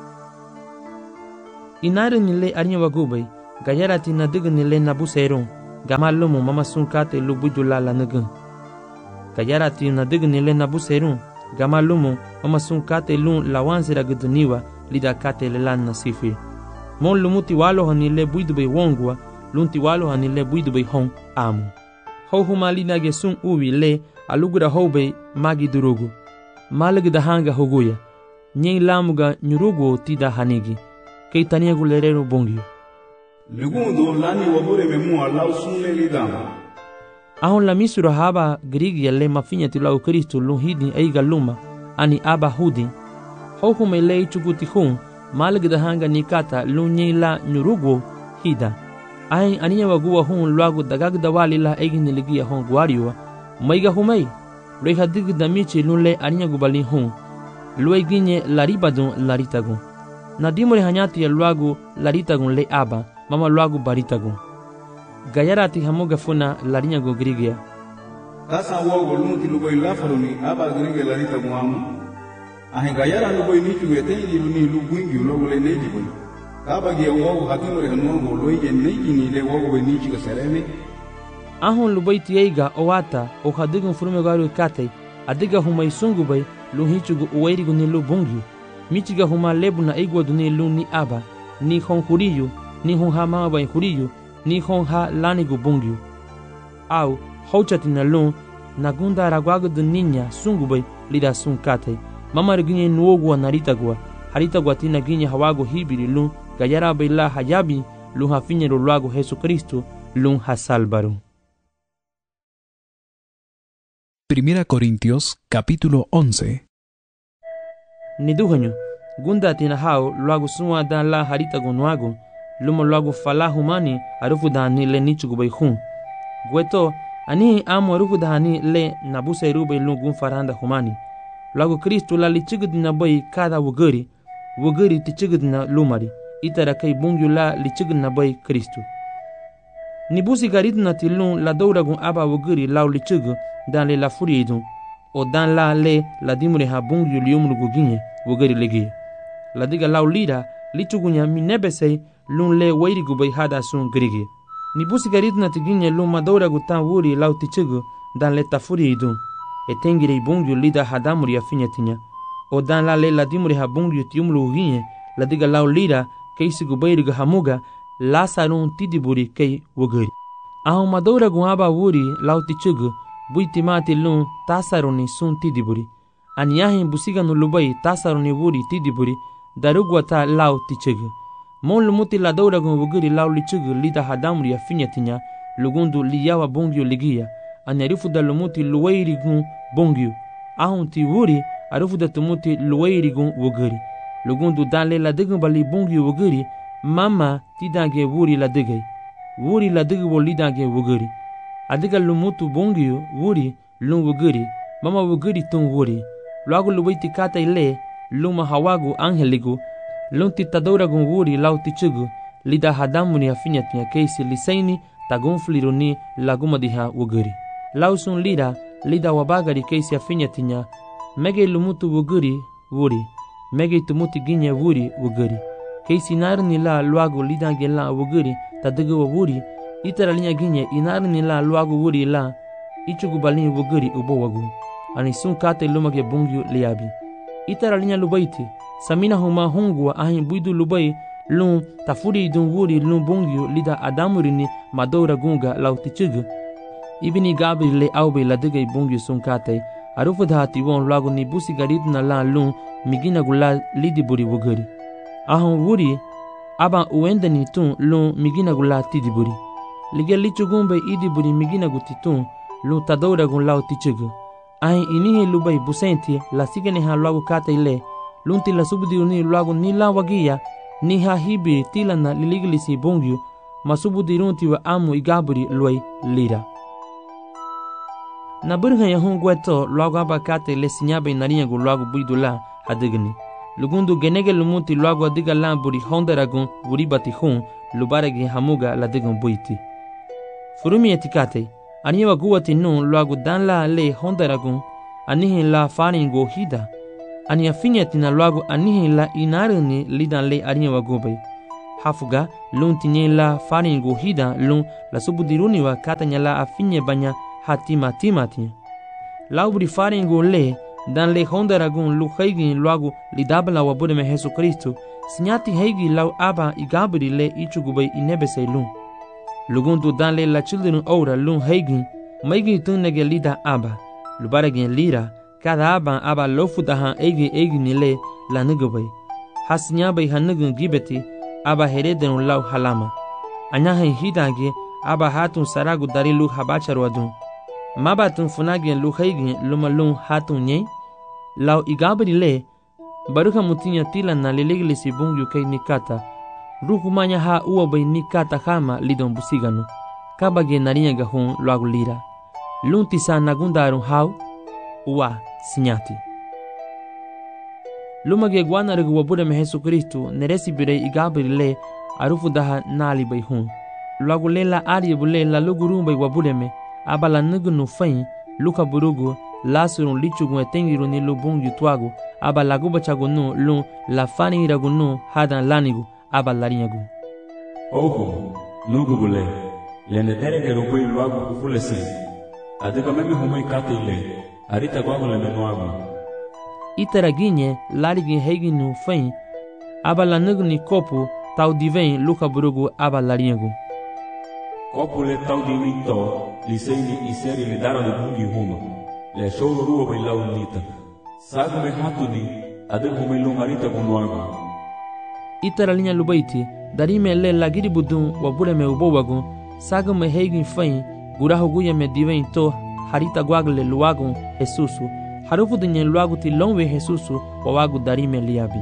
inare ni le arnya wagubay gayarati na dig ni le nabuseron gamalumo mama sunkate lubudula la nagun gayarati na dig ni le nabuseron gamalumo mama sunkate lun lawansira guduniwa lida kate le lan nasifi mon lumuti walo hanile buidube wongwa lunti walo hanile buidube hon amu ho humalina ge sun uwi le alugura hobe magi durugu malag da hanga hoguya nyi lamuga nyurugu tida hanigi kei tania gulerero bongi Legundo lani wabore memu alau sunle lidama ahon la misura haba grigi le mafinya tilau Kristo luhidi aiga luma ani aba hudi ho humele chuguti hun malag da hanga nikata lunyi la nyurugu hida ai ania wagua hun luagu dagag dawali la egi niligia hon guariwa maiga humai reha dig damichi lunle ania gubali hun luai ginye laribadun laritagun nadimore hanyati ya luagu laritagun le aba mama luagu baritagun gayarati hamuga funa larinya go grigia Tasa wogo lunti luboy lafaruni aba grigia laritagun amu ahe gayara luboy nichu eteni luni lubuingi logo le neji boy kaba ge wogo hatimore hanugo loige neji ni le wogo be nichu ga sereme ahon luboy tieiga owata o hadigun furume garu kate adiga humai sungu bay luhichugu uwairigu ni lubungi michiga huma lebu na igwa duni lu ni aba ni hon huriyu ni hon ha mama bay huriyu ni hon ha lanigu bungi au hochati na lu nagunda ragwagu duninya sungu bay lida sunkate mama riginye nuogwa naritagwa haritagwa tina ginye hawago hibiri lu gayara bay la hayabi lu hafinye luago Jesu Kristo lu hasalbaru. Primera Corintios, capítulo once. Niduhanyo, gunda tina hao luago suwa dan la haritago nuago, lumo luago fala humani arufu dani le nichugu bay hun. Gweto, ani amu arufu dani le nabuse rubay lungun faranda humani. Luago Kristo la lichigud na bay kada wugari, wugari tichigud na lumari, itara kay bungyu la lichigud na bay Kristo. Nibusi garit na tilun la douragun aba wugari lau lichigu dan le la furiidun, o dan la le la dimure ha bungyu liumrugu ginye wugari legi. La diga lau lida lichugunya minebesei lun le wairigu bay hada sun grigi. Nibusi garit na tiginye lun madouragu tan wuri lau tichigu dan le ta furiidun, e tengire bungyu lida hadamuri ya finyatinya, o dan la le la dimure ha bungyu tiumrugu ginye la diga lau lida keisigu bayrigu hamuga la sarun tidiburi kei wugari. Ahon madouragu aba wuri lau tichigu buiti mati lun tasaruni sun tidiburi. Aniyahin busiga no lubai tasaruni wuri tidiburi darugwa ta lau tichigu. Mon lumuti la douragun wugiri lau lichigu lida hadamuri ya finyatinya lugundu liyawa bongyu ligia. Anyarifu da lumuti luwairigun bongyu. Ahon ti wuri arifu da tumuti luwairigun wugiri. Lugundu danle la digun bali bongyu wugiri mama tidange wuri la digay. Wuri la digu lidange wugiri. Adiga lumutu bongyu wuri lun wugiri mama wugiri tun wuri luagu luwaiti kata ile luma hawagu angeligu lun titadouragun wuri lau tichugu lida hadamuni hafinyatinya keisi lisaini tagun fliruni laguma diha wugiri lau sun lida lida wabagari keisi hafinyatinya mege lumutu wugiri wuri mege tumuti ginye wuri wugiri keisi narni la luagu lidange la wugiri tadiga wuri itara linya ginye inarni la luagu wuri la ichugu balini wugiri ubo wagu ani sun kate lumage bungyu liabi itara linya lubaiti samina huma hungwa ahin buidu lubai lun tafuri dun wuri lun bungyu lida adamurini madoura gunga lautichugu ibini gabri le aube la digay bungyu sun kate arufu dhati won luagu ni busi garidna la lun migina gula lidi buri wugiri ahon wuri aba uendani tun lun migina gula tidi buri Liga lichugumbe idi buri migina gutitun lu tadoura gun lau tichugu. Ahin inihe lubai busenti la sigene ha luagu kata ile lunti la subudi uni luagu ni la wagia ni ha hibi tilana liligilisi bongyu masubudi runti wa amu igaburi luai lira. Na burha ya hun gweto luagu aba kata ile sinyabe narinya gu luagu buidula hadigni. Lugundu genege lumuti luagu adiga la buri hondaragun buri bati hun lubaregi hamuga la digun buiti. Furumi etikate, aniwa guwati nun luagu dan la le hondaragun, anihin la faningo hida. Ani afinya tina luagu anihi la inarani lidan le arinya wagubay. Hafuga lun tinye la farin guhida lun la subudiruni wa katanya la afinya banya hatima timatia. Laubri farin gu le dan le hondaragun lu heigi luagu lidabla wa budeme Jesu Kristo sinyati heigi lau aba igabri le ichugubay inebese lun. Lugundu dan le la children ora lun heigi maigi tunnege lida aba lubaregen lira kada aba aba lofudahan eigi eigi nile la nugubay. Hasinyabay hanugun gibeti aba heredenu lau halama. Anyahen hidange aba hatun saragu dari lu habacharwadun. Mabatun funagen lu heigi lumalun hatun nye. Lau igabri le baruka mutinya tila na lileglisi bungyu kay nikata. Rukumanya ha uwabay nikata hama lidon busiganu. Kabage narinya gahun luagu lira. Luntisa nagundarun hau uwa sinyati. Lumage guanaragu wabudeme Jesu Kristo neresi birey igabri le arufu daha nali bay hun. Luagu le la ari bule la lugurun bay wabudeme abala nugunu fain luka burugu lasurun lichugun etengiru ni lubung yutuagu aba laguba chagunu lun la fani iragunu hadan lanigu aba larinyagu. Oho, nugu bule, lene terenge rupui luagu kufulesi. Adega meme humai kate ile, arita guagu le menuagu. Iteraginye larigin heginu fain aba la nugni kopu tau divein luka burugu aba larinyagu. Kopu le tau divin to, liseini iseri le dara de bungi huma. Le shoro ruo bai lau nita. Sagu me hatuni, adega humai lungarita gunuagu. Itera linha lubaiti darime le lagiri budun wabule me ubowagun sagu me hegin fain gurahu guya me divein to harita guagle luagun Jesusu harufu dunye luagu ti longwe Jesusu wawagu darime liabi.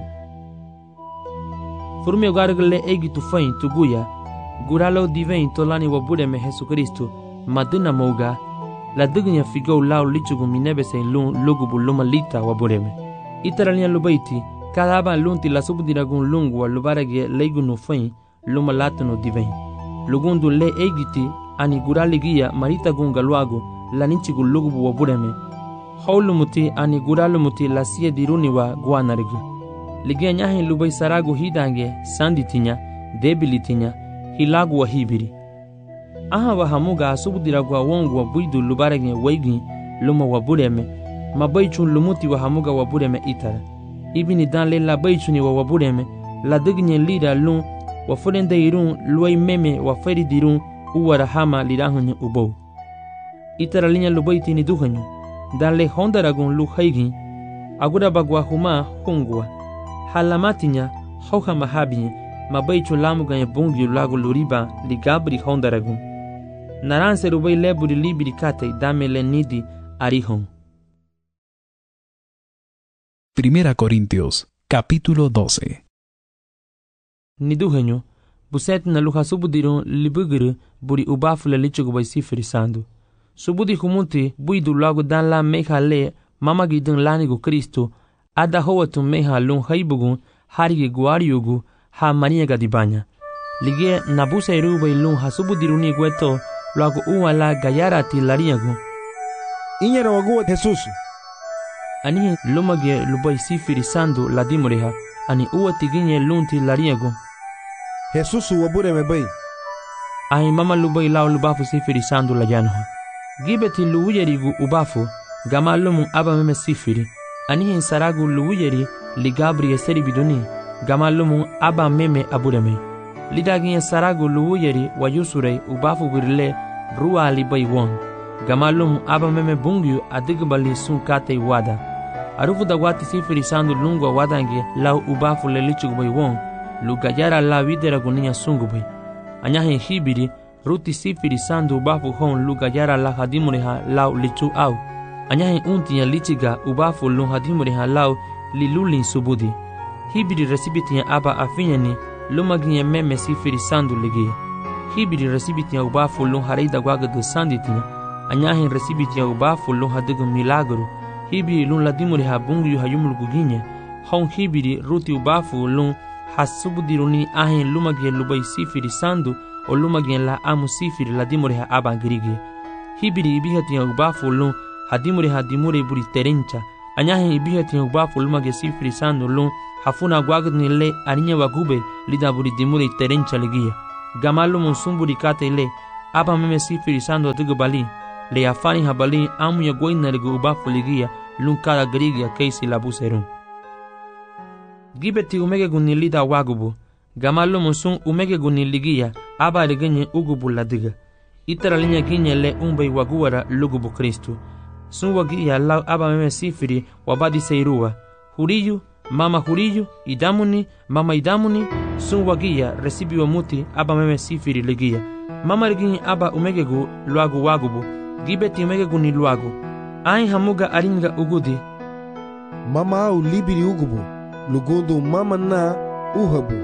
Furme ugargle egi tu fain tu guya guralo divein to lani wabule me Jesu Kristo maduna mouga la dugunya figo lau lichugu minebese lun lugubu lumalita wabule me. Itera linha lubaiti cada aba lunti la subdiragun lungwa lubarage leigunu fain luma latunu divein. Lugundu le egiti ani guraligia marita gunga luagu la ninchigu lugubu wabureme. Haulumuti ani guralumuti la siye diruniwa guanarigu. Ligia nyahin lubay saragu hidange sanditinya, debilitinya, hilagu wa hibiri. Aha wa hamuga subdiragwa wongu wa buidu lubarage waigi luma wabureme. Mabaichun lumuti wa hamuga wabureme itara. Ibini dan le la baichuni wa wabureme la dignye lira lun wa furende irun luay meme wa feri dirun uwara hama lirahunye ubo. Itara linya lubaiti ni duhanyu dan le hondaragun lu haigin agura bagwa huma hungwa halamatinya hauha mahabinye mabaichu lamuganye bungi lagu luriba ligabri hondaragun naranse rubai leburi libiri kate dame le nidi arihon. Primera Corintios, capítulo doce. Niduhenyo, buset na luha subudirun libuguru buri ubafu le lichugu bay sifiri sandu. Subudi humunti buidu lagu dan la meha le mamagi dun lanigu Kristo ada howatu meha lun haibugun harigi guariugu ha maniaga dibanya. Lige nabusa irubay lun ha subudiruni gueto lagu uwa la gayarati lariagu. Inyera wagu Jesusu. Ani lumage lubai sifiri sandu la dimureha ani uwa tiginye lunti lariagu. Jesusu wabure mebay. Ai mama lubai lao lubafu sifiri sandu la janoha. Gibeti luuyerigu ubafu gama lumu aba meme sifiri. Ani saragu luuyeri ligabri eseri biduni gama lumu aba meme abureme. Lidaginye saragu luuyeri wayusure ubafu virile ruwa libai won. Gama lumu aba meme bungyu adigbali sunkate wada. Arufu dagwati sifiri sandu lungwa wadange lau ubafu le lichugubay won lugayara la widera guninya sungubay. Anyahen hibiri ruti sifiri sandu ubafu hon lugayara la hadimureha lau lichu au. Anyahen untinya lichiga ubafu lun hadimureha lau lilulin subudi. Hibiri resibitinya aba afinyani lumaginye meme sifiri sandu ligie. Hibiri resibitinya ubafu lun hareida gwagadu sanditinya. Anyahen resibitinya ubafu lun hadigu milagru. Hibiri lun ladimureha bungu hayumuluguginye. Hon hibiri ruti ubafu lun hasubudiruni ahen lumagie lubai sifiri sandu o lumagie la amu sifiri ladimureha abangirigi. Hibiri ibihatinya ubafu lun hadimureha dimure buri terencha Anyahin ibihe tin ubafu luma ge sifri sando lun hafuna guagd ni le arinya wagube lida buri dimure terencha ligia. Gamalu monsumburi kate le aba meme sifri sando dugu bali le afani habali amu ya goina ligu ubafu ligia lun kada grigia keisi labuserun. Gibeti umege guni lida wagubu. Gamalu monsun umege guni ligia aba ligenye ugubu ladiga. Itara linya ginye le umbai waguara lugubu Kristu. Sun wagia lau aba meme sifiri wabadi seirua. Huriyu, mama huriyu, idamuni, mama idamuni. Sun wagia resibi wa muti aba meme sifiri ligia. Mama liginye aba umegegu luagu wagubu. Gibeti umegegu ni luagu. Ain hamuga aringa ugudi. Mama au libiri ugubu. Lugundu mama na uhabu.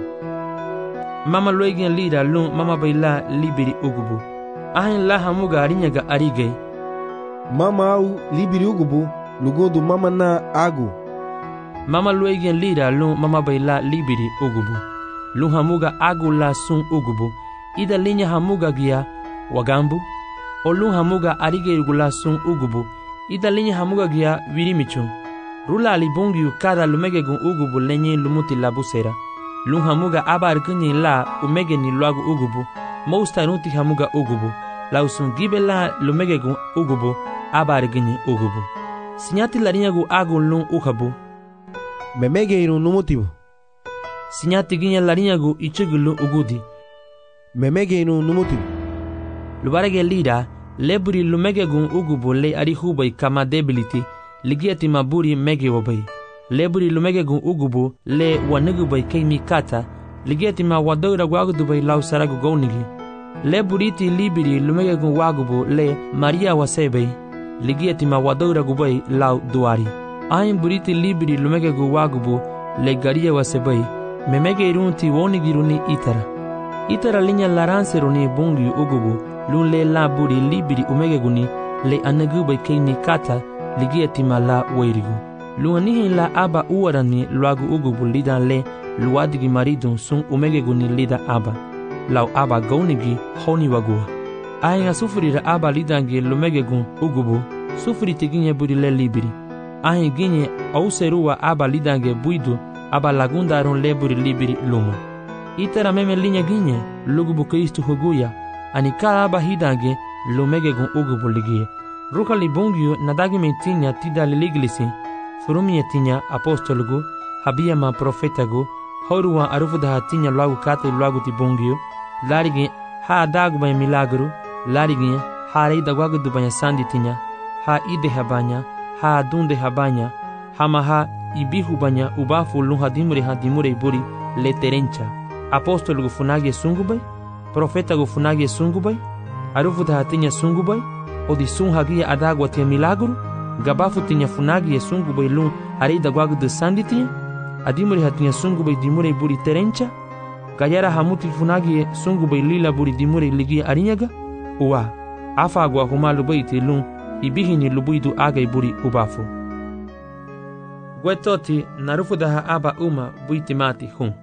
Mama luegin lida lun mama baila libiri ugubu. Ain la hamuga arinyaga arige. Mama au libiri ugubu. Lugundu mama na agu. Mama luegin lida lun mama baila libiri ugubu. Lun hamuga agu la sun ugubu. Ida linya hamuga gia wagambu. O lun hamuga arige irgula sun ugubu. Ida linya hamuga gia virimichun. Rula alibungiu kada lumegegun ugubu lenye lumuti labusera. Lun hamuga aba arkunyi la umege ni luagu ugubu. Mousta nuti hamuga ugubu. Lausun gibe la lumegegun ugubu aba arkunyi ugubu. Sinyati larinyagu agun lun uhabu. Memege irun numutibu. Sinyati ginya larinyagu ichugulu ugudi. Memege irun numutibu. Lubarege lida leburi lumegegun ugubu le arihubai kama debility. Ligiati maburi mege wabai. Leburi lumegegun ugubu le wanugubai keimi kata. Ligiati ma wadoira wagudubai lau saragu gaunigi. Leburiti libiri lumegegun wagubu le Maria wasebei. Ligiati ma wadoira gubai lau duari. Ain buriti libiri lumegegun wagubu le garia wasebei. Memege irunti wonigiruni itara. Itara linya laranseruni bungi ugubu. Lun le laburi libiri umegeguni le anagubai keimi kata. Ligiati mala wairigu. Luanihi la aba uarani luagu ugubu lida le luadigi maridun sun umegeguni lida aba. Lau aba gaunigi honi wagua. Ahinga sufurira aba lidangi lumegegun ugubu. Sufuri tiginye buri le libiri. Ahin ginye auserua aba lidangi buidu aba lagundarun le buri libiri luma. Itara meme linya ginye lugubu Kristu huguya. Anikara aba hidangi lumegegun ugubu ligie. Ruka libungiu nadagi mentinya tida liliglisi. Furumia tinya apostolugu, habia ma profetagu, horuwa arufudaha tinya luagu kate luagu tibungiu, larigi ha adagu banya milagru, larigi ha reida wagudu banya sandi tinya, ha ide habanya, ha adunde habanya, hama ha ibihu banya ubafu lunha dimure ha dimure iburi le terencha. Apostolugu funagi sungubai, profetagu funagi sungubai, arufudaha tinya sungubai, odi sun hagia adagwa tia milagru, gabafu tinya funagi sungu bai lun hareida gwagu de sandi tia, adimuri hatinya sungu bai dimure buri terencha, gayara hamuti funagi sungu bai lila buri dimure ligi arinyaga, uwa, afa agwa humalu bai ti lun, ibihini lubuidu agai buri ubafu. Gwetoti narufudaha aba uma buiti mati hun.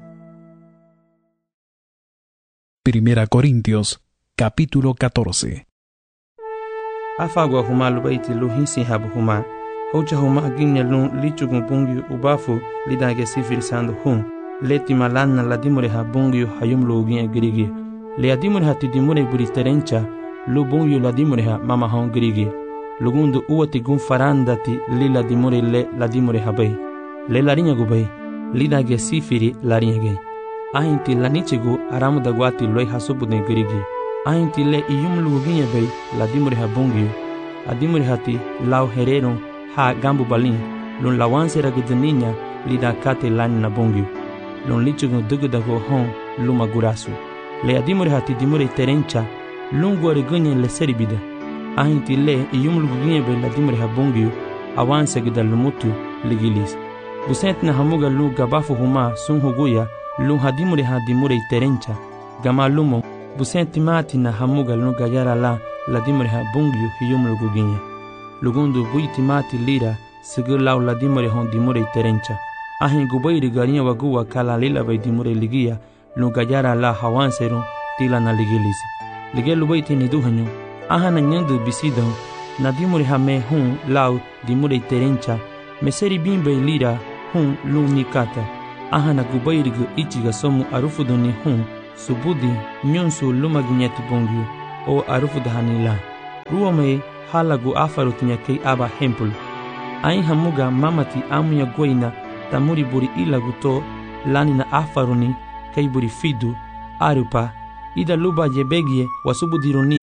Primera Corintios, capítulo catorce. Afagwa huma lubaiti luhisi habu huma. Hocha huma ginya lun lichugun bungi ubafu lidage sifiri sando hun. Leti malana la dimure ha bungi hayum lu ginya girigi. Le adimure ha tidimure buri terencha lu bungi la dimure ha mama hon girigi. Lugundu uwati gun farandati li la dimure le la dimure ha bay. Le la rinya gubay. Lidage sifiri la rinya gay. Ahinti la nichigu aramu dagwati loy hasubu de girigi. Ahinti le iyum luginya bay la dimure ha bungiu. Adimure hati lau hereron ha gambu balin. Lun lawanse ragudaninya lida kate lani na bungiu. Lun lichugu dugudago hon luma gurasu. Le adimure hati dimure terencha lun guarigunya le seribida. Ahinti le iyum luginya bay la dimure ha bungiu. Awanse gida lumutu ligilis. Busent na hamuga lu gabafu huma sun huguya. Lun hadimure ha dimure terencha. Gama lumo busenti mati na hamuga lun gayara la la dimure ha bungiu hiyum luguginya. Lugundu buiti mati lira sigur lau la dimure hon dimure terencha. Ahin gubairi garinya waguwa kala lila bay dimure ligia lun gayara la hawanserun tila na ligilisi. Ligelu baiti ni duhanyu. Aha na nyandu bisidahu na dimure ha me hun lau dimure terencha meseri bimbe lira hun lung nikata ahana gubairigu ichiga somu arufuduni hun subudi nyonsu lumaginyati bongyu o arufudahanila ruome halagu afarutinya kei aba hempul ai hamuga mamati amuya goina tamuri buri ilagu to lanina afaruni kei buri fidu arupa ida luba yebegie wasubudiruni.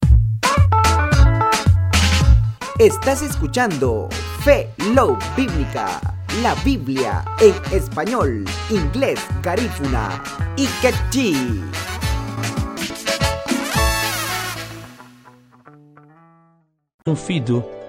Estás escuchando Fe Love Bíblica, la Biblia en español, inglés, garífuna y quechí. Un fidu